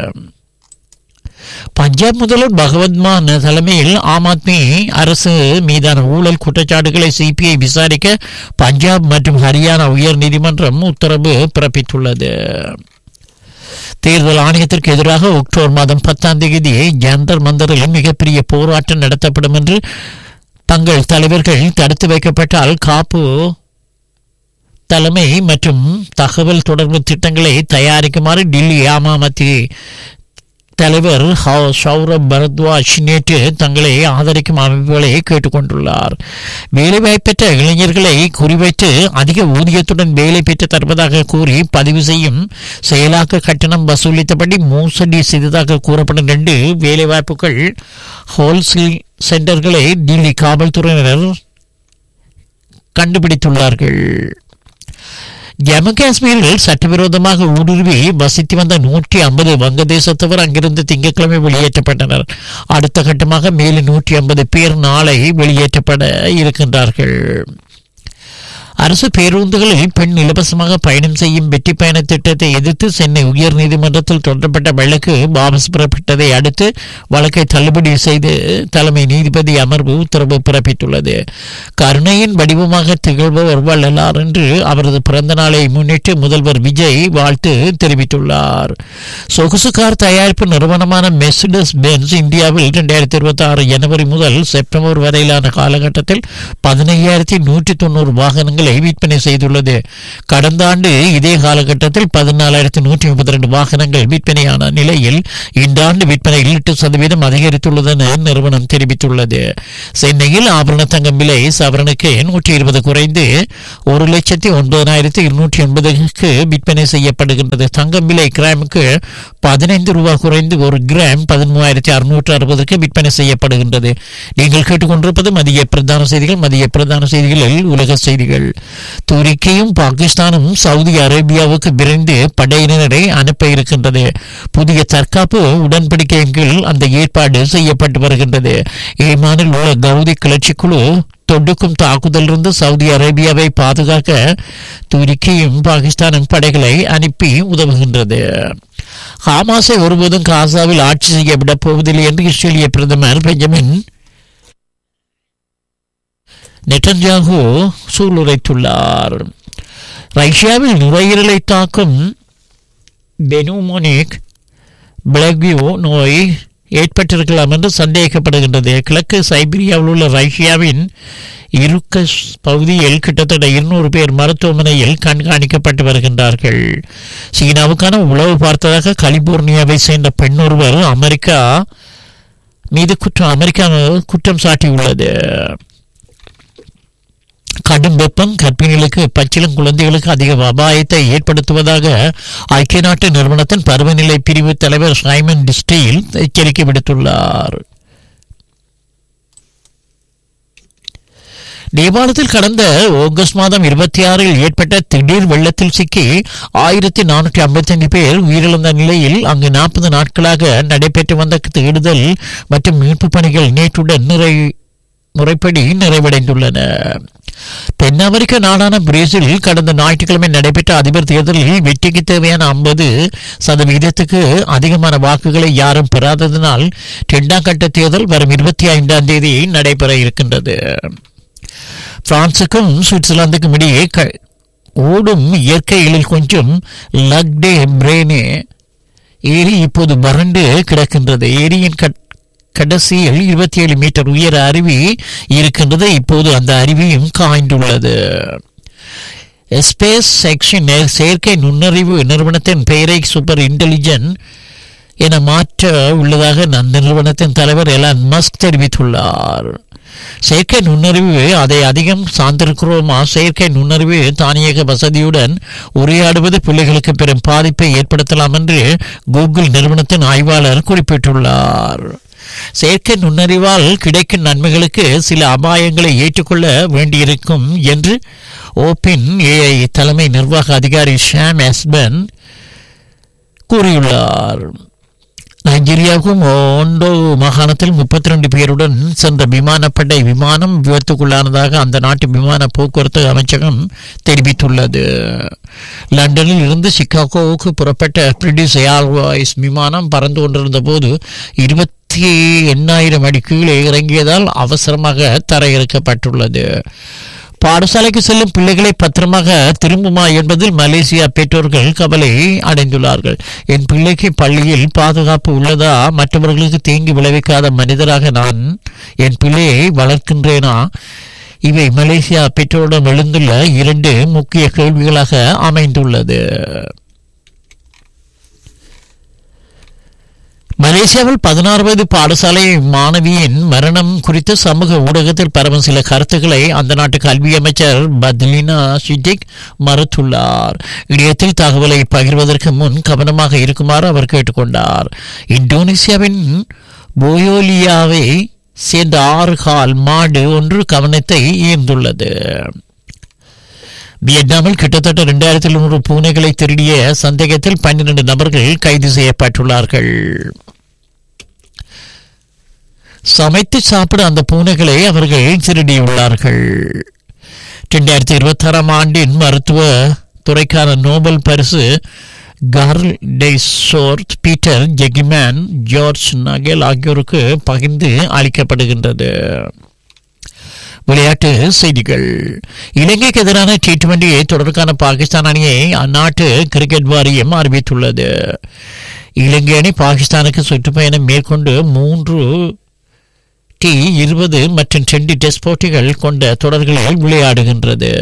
பஞ்சாப் முதல்வர் பகவத் மான் தலைமையில் ஆம் ஆத்மி அரசு மீதான ஊழல் குற்றச்சாட்டுகளை சிபிஐ விசாரிக்க பஞ்சாப் மற்றும் ஹரியானா உயர் நீதிமன்றம் உத்தரவு பிறப்பித்துள்ளது. தேர்தல் ஆணையத்திற்கு எதிராக அக்டோபர் மாதம் பத்தாம் தேதி ஜந்தர் மந்தரில் மிகப்பெரிய போராட்டம் நடத்தப்படும் என்று தங்கள் தலைவர்கள் தடுத்து வைக்கப்பட்டால் காப்பு தலைமை மற்றும் தகவல் தொடர்பு திட்டங்களை தயாரிக்குமாறு டெல்லி ஆம் ஆத்மி தலைவர் சௌரப் பரத்வாஜ் நேற்று தங்களை ஆதரிக்கும் அமைப்புகளை கேட்டுக்கொண்டுள்ளார். வேலைவாய்ப்பற்ற இளைஞர்களை குறிவைத்து அதிக ஊதியத்துடன் வேலை பெற்று தருவதாக கூறி பதிவு செய்யும் செயலாக்க கட்டணம் வசூலித்தபடி மோசடி செய்ததாக கூறப்படும் இரண்டு வேலைவாய்ப்புகள் ஹோல்சேல் சென்டர்களை டெல்லி காவல்துறையினர் கண்டுபிடித்துள்ளார்கள். ஜம்மு காஷ்மீரில் சட்டவிரோதமாக ஊடுருவி வசித்து வந்த நூற்றி ஐம்பது வங்கதேசத்தவர் அங்கிருந்து திங்கட்கிழமை வெளியேற்றப்பட்டனர். அடுத்த கட்டமாக மேலும் நூற்றி ஐம்பது பேர் நாளை வெளியேற்றப்பட இருக்கின்றார்கள். அரசு பேருந்துகளில் பெண் இலவசமாக பயணம் செய்யும் வெற்றி பயண திட்டத்தை எதிர்த்து சென்னை உயர்நீதிமன்றத்தில் தொடரப்பட்ட வழக்கு வாபஸ் பெறப்பட்டதை அடுத்து வழக்கை தள்ளுபடி செய்து தலைமை நீதிபதி அமர்வு உத்தரவு பிறப்பித்துள்ளது. கருணையின் வடிவமாக திகழ்பவர் வள்ளலார் என்று அவரது பிறந்த நாளை முன்னிட்டு முதல்வர் விஜய் வாழ்த்து தெரிவித்துள்ளார். சொகுசு கார் தயாரிப்பு நிறுவனமான மெர்சிடஸ் பென்ஸ் இந்தியாவில் இரண்டாயிரத்தி இருபத்தி ஆறு ஜனவரி முதல் செப்டம்பர் வரையிலான காலகட்டத்தில் பதினையாயிரத்தி நூற்றி தொண்ணூறு வாகனங்களை விற்பனை செய்துள்ளது. கடந்த ஆண்டு இதே காலகட்டத்தில் பதினாலாயிரத்தி நூற்றி முப்பத்தி ரெண்டு வாகனங்கள் விற்பனையான நிலையில் இந்த ஆண்டு விற்பனையில் எட்டு சதவீதம் அதிகரித்துள்ளது என நிறுவனம் தெரிவித்துள்ளது. சென்னையில் ஆபரண தங்கம் விலை சவரனுக்கு நூற்றி இருபது குறைந்து ஒரு லட்சத்தி ஒன்பதாயிரத்தி இருநூற்றி எண்பதுக்கு விற்பனை செய்யப்படுகின்றது. தங்கம் விலை கிராமுக்கு பதினைந்து ரூபாய் குறைந்து ஒரு கிராம் பதிமூவாயிரத்தி அறுநூற்று அறுபதுக்கு விற்பனை செய்யப்படுகின்றது. நீங்கள் கேட்டுக்கொண்டிருப்பது மதிய பிரதான செய்திகள். மதிய பிரதான செய்திகளில் உலக செய்திகள். துருக்கியும் பாகிஸ்தானும் சவுதி அரேபியாவுக்கு விரைந்து படையினரை அனுப்ப இருக்கின்றது. புதிய தற்காப்பு உடன்படிக்கையின் கீழ் அந்த ஏற்பாடு செய்யப்பட்டு வருகின்றது. ஏமானில் உள்ள கவுதி கிளர்ச்சி குழு தொடுக்கும் தாக்குதலிருந்து சவுதி அரேபியாவை பாதுகாக்க துருக்கியும் பாகிஸ்தானும் படைகளை அனுப்பி உதவுகின்றது. ஹமாஸை ஒருபோதும் காசாவில் ஆட்சி செய்ய விடப் போவதில்லை என்று இஸ்ரேலிய பிரதமர் பெஞ்சமின் நெட்டன்யாகு சூளுரைத்துள்ளார். ரஷ்யாவில் நுரையீரலை தாக்கும் பெனுமோனிக் பிளக்வியோ நோய் ஏற்பட்டிருக்கலாம் என்று சந்தேகிக்கப்படுகின்றது. கிழக்கு சைபீரியாவில் உள்ள ரஷ்யாவின் இருக்கஸ் பகுதியில் கிட்டத்தட்ட இருநூறு பேர் மருத்துவமனையில் கண்காணிக்கப்பட்டு வருகின்றார்கள். சீனாவுக்கான உளவு பார்த்ததாக கலிபோர்னியாவை சேர்ந்த பெண்ணொருவர் அமெரிக்கா மீது குற்றம் அமெரிக்கா குற்றம் சாட்டியுள்ளது. கடும் வெப்பம் கர்ப்பிணிகளுக்கு பச்சிளம் குழந்தைகளுக்கு அதிக அபாயத்தை ஏற்படுத்துவதாக ஐக்கிய நாட்டு நிறுவனத்தின் பருவநிலை பிரிவு தலைவர் சைமன் டிஸ்டீல் எச்சரிக்கை விடுத்துள்ளார். நேபாளத்தில் கடந்த ஆகஸ்ட் மாதம் இருபத்தி ஆறில் ஏற்பட்ட திடீர் வெள்ளத்தில் சிக்கி ஆயிரத்தி நானூற்றி ஐம்பத்தி ஐந்து பேர் உயிரிழந்த நிலையில் அங்கு நாற்பது நாட்களாக நடைபெற்று வந்த தேடுதல் மற்றும் மீட்பு பணிகள் நேற்றுடன் நிறை முறைப்படி நிறைவடைந்துள்ளன. தென் அமெரிக்க நாடான பிரேசிலில் கடந்த ஞாயிற்றுக்கிழமை நடைபெற்ற அதிபர் தேர்தலில் வெற்றிக்கு தேவையான ஐம்பது சதவீதத்துக்கு அதிகமான வாக்குகளை யாரும் பெறாததனால் இரண்டாம் கட்ட தேர்தல் வரும் இருபத்தி ஐந்தாம் தேதி நடைபெற இருக்கின்றது. பிரான்சுக்கும் சுவிட்சர்லாந்துக்கும் இடையே ஓடும் இயற்கை எழில் கொஞ்சம் லக் டே பிரேனே ஏரி இப்போது வறண்டு கிடக்கின்றது. ஏரியின் கடைசியில் இருபத்தி ஏழு மீட்டர் உயர அருவி இருக்கின்றது. இப்போது அந்த அருவியும் காய்ந்துள்ளது. ஸ்பேஸ் செக்ஷன் செயற்கை நுண்ணறிவு நிறுவனத்தின் பெயரை சூப்பர் இன்டெலிஜென்ட் என மாற்ற உள்ளதாக அந்த நிறுவனத்தின் தலைவர் எலான் மஸ்க் தெரிவித்துள்ளார். செயற்கை நுண்ணறிவு அதை அதிகம் சார்ந்திருக்கிறோமா? செயற்கை நுண்ணறிவு தானியக வசதியுடன் உரையாடுவது பிள்ளைகளுக்கு பெரும் பாதிப்பை ஏற்படுத்தலாம் என்று கூகுள் நிறுவனத்தின் ஆய்வாளர் குறிப்பிட்டுள்ளார். செயற்கை நுண்ணறிவால் கிடைக்கும் நன்மைகளுக்கு சில அபாயங்களை ஏற்றுக்கொள்ள வேண்டியிருக்கும் என்று ஓபன் ஏஐ தலைமை நிர்வாக அதிகாரி ஷாம் எஸ்பன் கூறியுள்ளார். நைஜீரியாவுக்கும் ஓண்டோ மாகாணத்தில் முப்பத்தி ரெண்டு பேருடன் சென்ற விமானப்படை விமானம் விபத்துக்குள்ளானதாக அந்த நாட்டு விமான போக்குவரத்து அமைச்சகம் தெரிவித்துள்ளது. லண்டனில் இருந்து சிகாகோவுக்கு புறப்பட்ட பிரிட்டிஷ் ஏர்வேஸ் விமானம் பறந்து கொண்டிருந்த போது இருபத்தி எண்ணாயிரம் அடி கீழே இறங்கியதால் அவசரமாக தரையிறக்கப்பட்டுள்ளது. பாடசாலைக்கு செல்லும் பிள்ளைகளை பத்திரமாக திரும்புமா என்பதில் மலேசியா பெற்றோர்கள் கவலை அடைந்துள்ளார்கள். என் பிள்ளைக்கு பள்ளியில் பாதுகாப்பு உள்ளதா? மற்றவர்களுக்கு தீங்கு விளைவிக்காத மனிதராக நான் என் பிள்ளையை வளர்க்கின்றேனா? இவை மலேசியா பெற்றோரிடம் எழுந்துள்ள இரண்டு முக்கிய கேள்விகளாக அமைந்துள்ளது. மலேசியாவில் பதினாறு வயது பாடசாலை மாணவியின் மரணம் குறித்து சமூக ஊடகத்தில் பரவும் சில கருத்துக்களை அந்த நாட்டு கல்வி அமைச்சர் பத்லினா சிட்டிக் மறுத்துள்ளார். இணையத்தில் தகவலை பகிர்வதற்கு முன் கவனமாக இருக்குமாறு அவர் கேட்டுக்கொண்டார். இந்தோனேசியாவின் போயோலியாவை சேர்ந்த ஆறு கால் மாடு ஒன்று கவனத்தை ஈர்ந்துள்ளது. வியட்நாமில் கிட்டத்தட்ட இரண்டாயிரத்தி நூறு பூனைகளை திருடிய சந்தேகத்தில் பன்னிரண்டு நபர்கள் கைது செய்யப்பட்டுள்ளார்கள். சமைத்து சாப்பிட அந்த பூனைகளை அவர்கள் திருடியுள்ளார்கள். இரண்டாயிரத்தி இருபத்தி ஆறாம் ஆண்டின் மருத்துவ துறைக்கான நோபல் பரிசு கார்ல் டெய்சோர்த், பீட்டர் ஜெகிமேன், ஜார்ஜ் நகேல் ஆகியோருக்கு பகிர்ந்து அளிக்கப்படுகின்றது. விளையாட்டு செய்திகள். இலங்கைக்கு எதிரான டி டுவெண்டி தொடருக்கான பாகிஸ்தான் அணியை அந்நாட்டு கிரிக்கெட் வாரியம் அறிவித்துள்ளது. இலங்கை அணி பாகிஸ்தானுக்கு சுற்றுப்பயணம் மேற்கொண்டு மூன்று டி இருபது மற்றும் இரண்டு டெஸ்ட் போட்டிகள் கொண்ட தொடர்களில் விளையாடுகின்றது.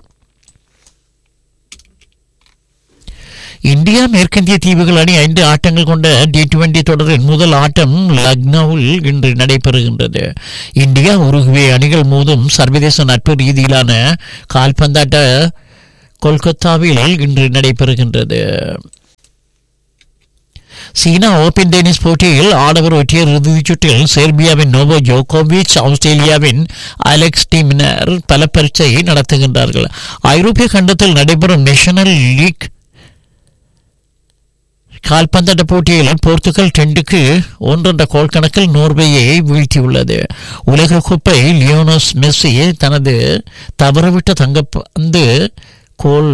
இந்தியா மேற்கிந்திய தீவுகள் அணி ஐந்து ஆட்டங்கள் கொண்ட டி டுவெண்டி தொடரின் முதல் ஆட்டம் லக்னோவில் இன்று நடைபெறுகின்றது. இந்தியா உருகுவே அணிகள் மோதும் சர்வதேச நட்பு ரீதியிலான கால்பந்தாட்ட கொல்கத்தாவில் இன்று நடைபெறுகின்றது. சீனா ஓபன் டென்னிஸ் போட்டியில் ஆடவர் ஒற்றையர் இறுதிச் சுற்றில் செர்பியாவின் நோவோ ஜோகோவிச், ஆஸ்திரேலியாவின் அலெக்ஸ் டிமினர் பல பரீட்சை நடத்துகின்றார்கள். ஐரோப்பிய கண்டத்தில் நடைபெறும் நேஷனல் லீக் கால்பந்தாட்ட போட்டியில் போர்த்துகல் ரெண்டுக்கு ஒன்று என்ற கோல் கணக்கில் நோர்வேயை வீழ்த்தியுள்ளது. உலக கோப்பை லியோனஸ் மெஸ்ஸி தனது தவறவிட்ட தங்கப்பந்து கோல்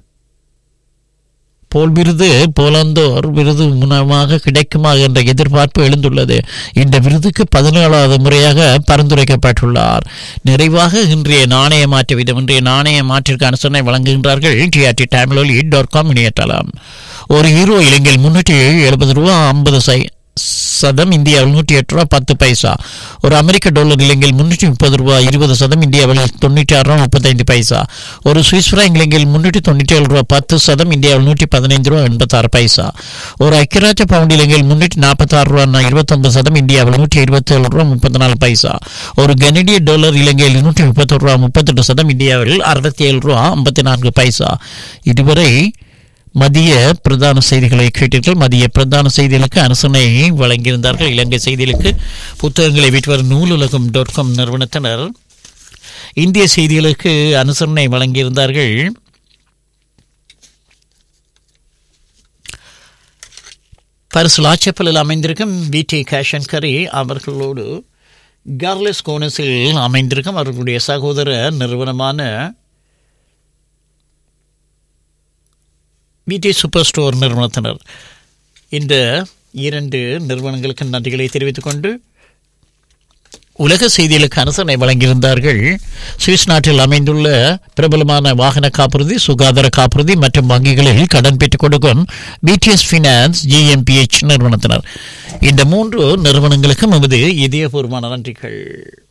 போல் விருது போலந்தோர் விருது மூலமாக கிடைக்குமா என்ற எதிர்பார்ப்பு எழுந்துள்ளது. இந்த விருதுக்கு பதினேழாவது முறையாக பரிந்துரைக்கப்பட்டுள்ளார். நிறைவாக இன்றைய நாணய மாற்று வீதம். இன்றைய நாணய மாற்றிற்கு அனுசரணை வழங்குகின்றார்கள் டிஆர்டி டைம்லோலி டாட் காம் இணையதளம். ஒரு ஹீரோ இலங்கையில் முன்னூற்றி எழுபது ரூபா ஐம்பது சை சதம், இந்தியாவில் நூற்றி எட்டு ரூபா பத்து பைசா. ஒரு அமெரிக்க டாலர் இலங்கையில் முன்னூற்றி முப்பது ரூபாய் இருபது சதம், இந்தியாவில் தொண்ணூற்றி ஆறு ரூபா முப்பத்தைந்து பைசா. ஒரு சுவிஸ் பிராங்க் இலங்கையில் முன்னூற்றி தொண்ணூற்றி ஏழு ரூபா பத்து சதம், இந்தியாவில் நூற்றி பதினைந்து ரூபா எண்பத்தாறு பைசா. ஒரு ஐக்கியராஜ்ய பவுண்ட் இலங்கையில் முன்னூற்றி நாற்பத்தி ஆறு ரூபா இருபத்தொன்பது சதம், இந்தியாவில் நூற்றி இருபத்தி ஏழு ரூபா முப்பத்தி நாலு பைசா. ஒரு கனடிய டாலர் இலங்கையில் நூற்றி முப்பத்தொரு ரூபா முப்பத்தெட்டு சதம், இந்தியாவில் அறுபத்தி ஏழு ரூபா ஐம்பத்தி நான்கு பைசா. இதுவரை மதிய பிரதான செய்திகளை கேட்டீர்கள். மதிய பிரதான செய்திகளுக்கு அனுசரணை வழங்கியிருந்தார்கள் இலங்கை செய்திகளுக்கு புத்தகங்களை விற்றுவர் நூலுலகம் டாட் காம் நிறுவனத்தினர். இந்திய செய்திகளுக்கு அனுசரணை வழங்கியிருந்தார்கள் பரிசு லாச்சப்பலில் அமைந்திருக்கும் வி டி கேஷன் கரி அவர்களோடு கார்லஸ் கோனஸில் அமைந்திருக்கும் அவர்களுடைய சகோதர நிறுவனமான விடி சூப்பர் ஸ்டோர் நிறுவனத்தினர். இந்த இரண்டு நிறுவனங்களுக்கு நன்றிகளை தெரிவித்துக் கொண்டு உலக செய்திகளுக்கு அனுசரணை வழங்கியிருந்தார்கள் சுவிஸ் நாட்டில் அமைந்துள்ள பிரபலமான வாகன காப்புறுதி, சுகாதார காப்புறுதி மற்றும் வங்கிகளில் கடன் பெற்றுக் கொடுக்கும் பிடிஎஸ் ஃபினான்ஸ் ஜிஎம்பிஎச் நிறுவனத்தினர். இந்த மூன்று நிறுவனங்களுக்கும் நமது இதயபூர்வமான நன்றிகள்.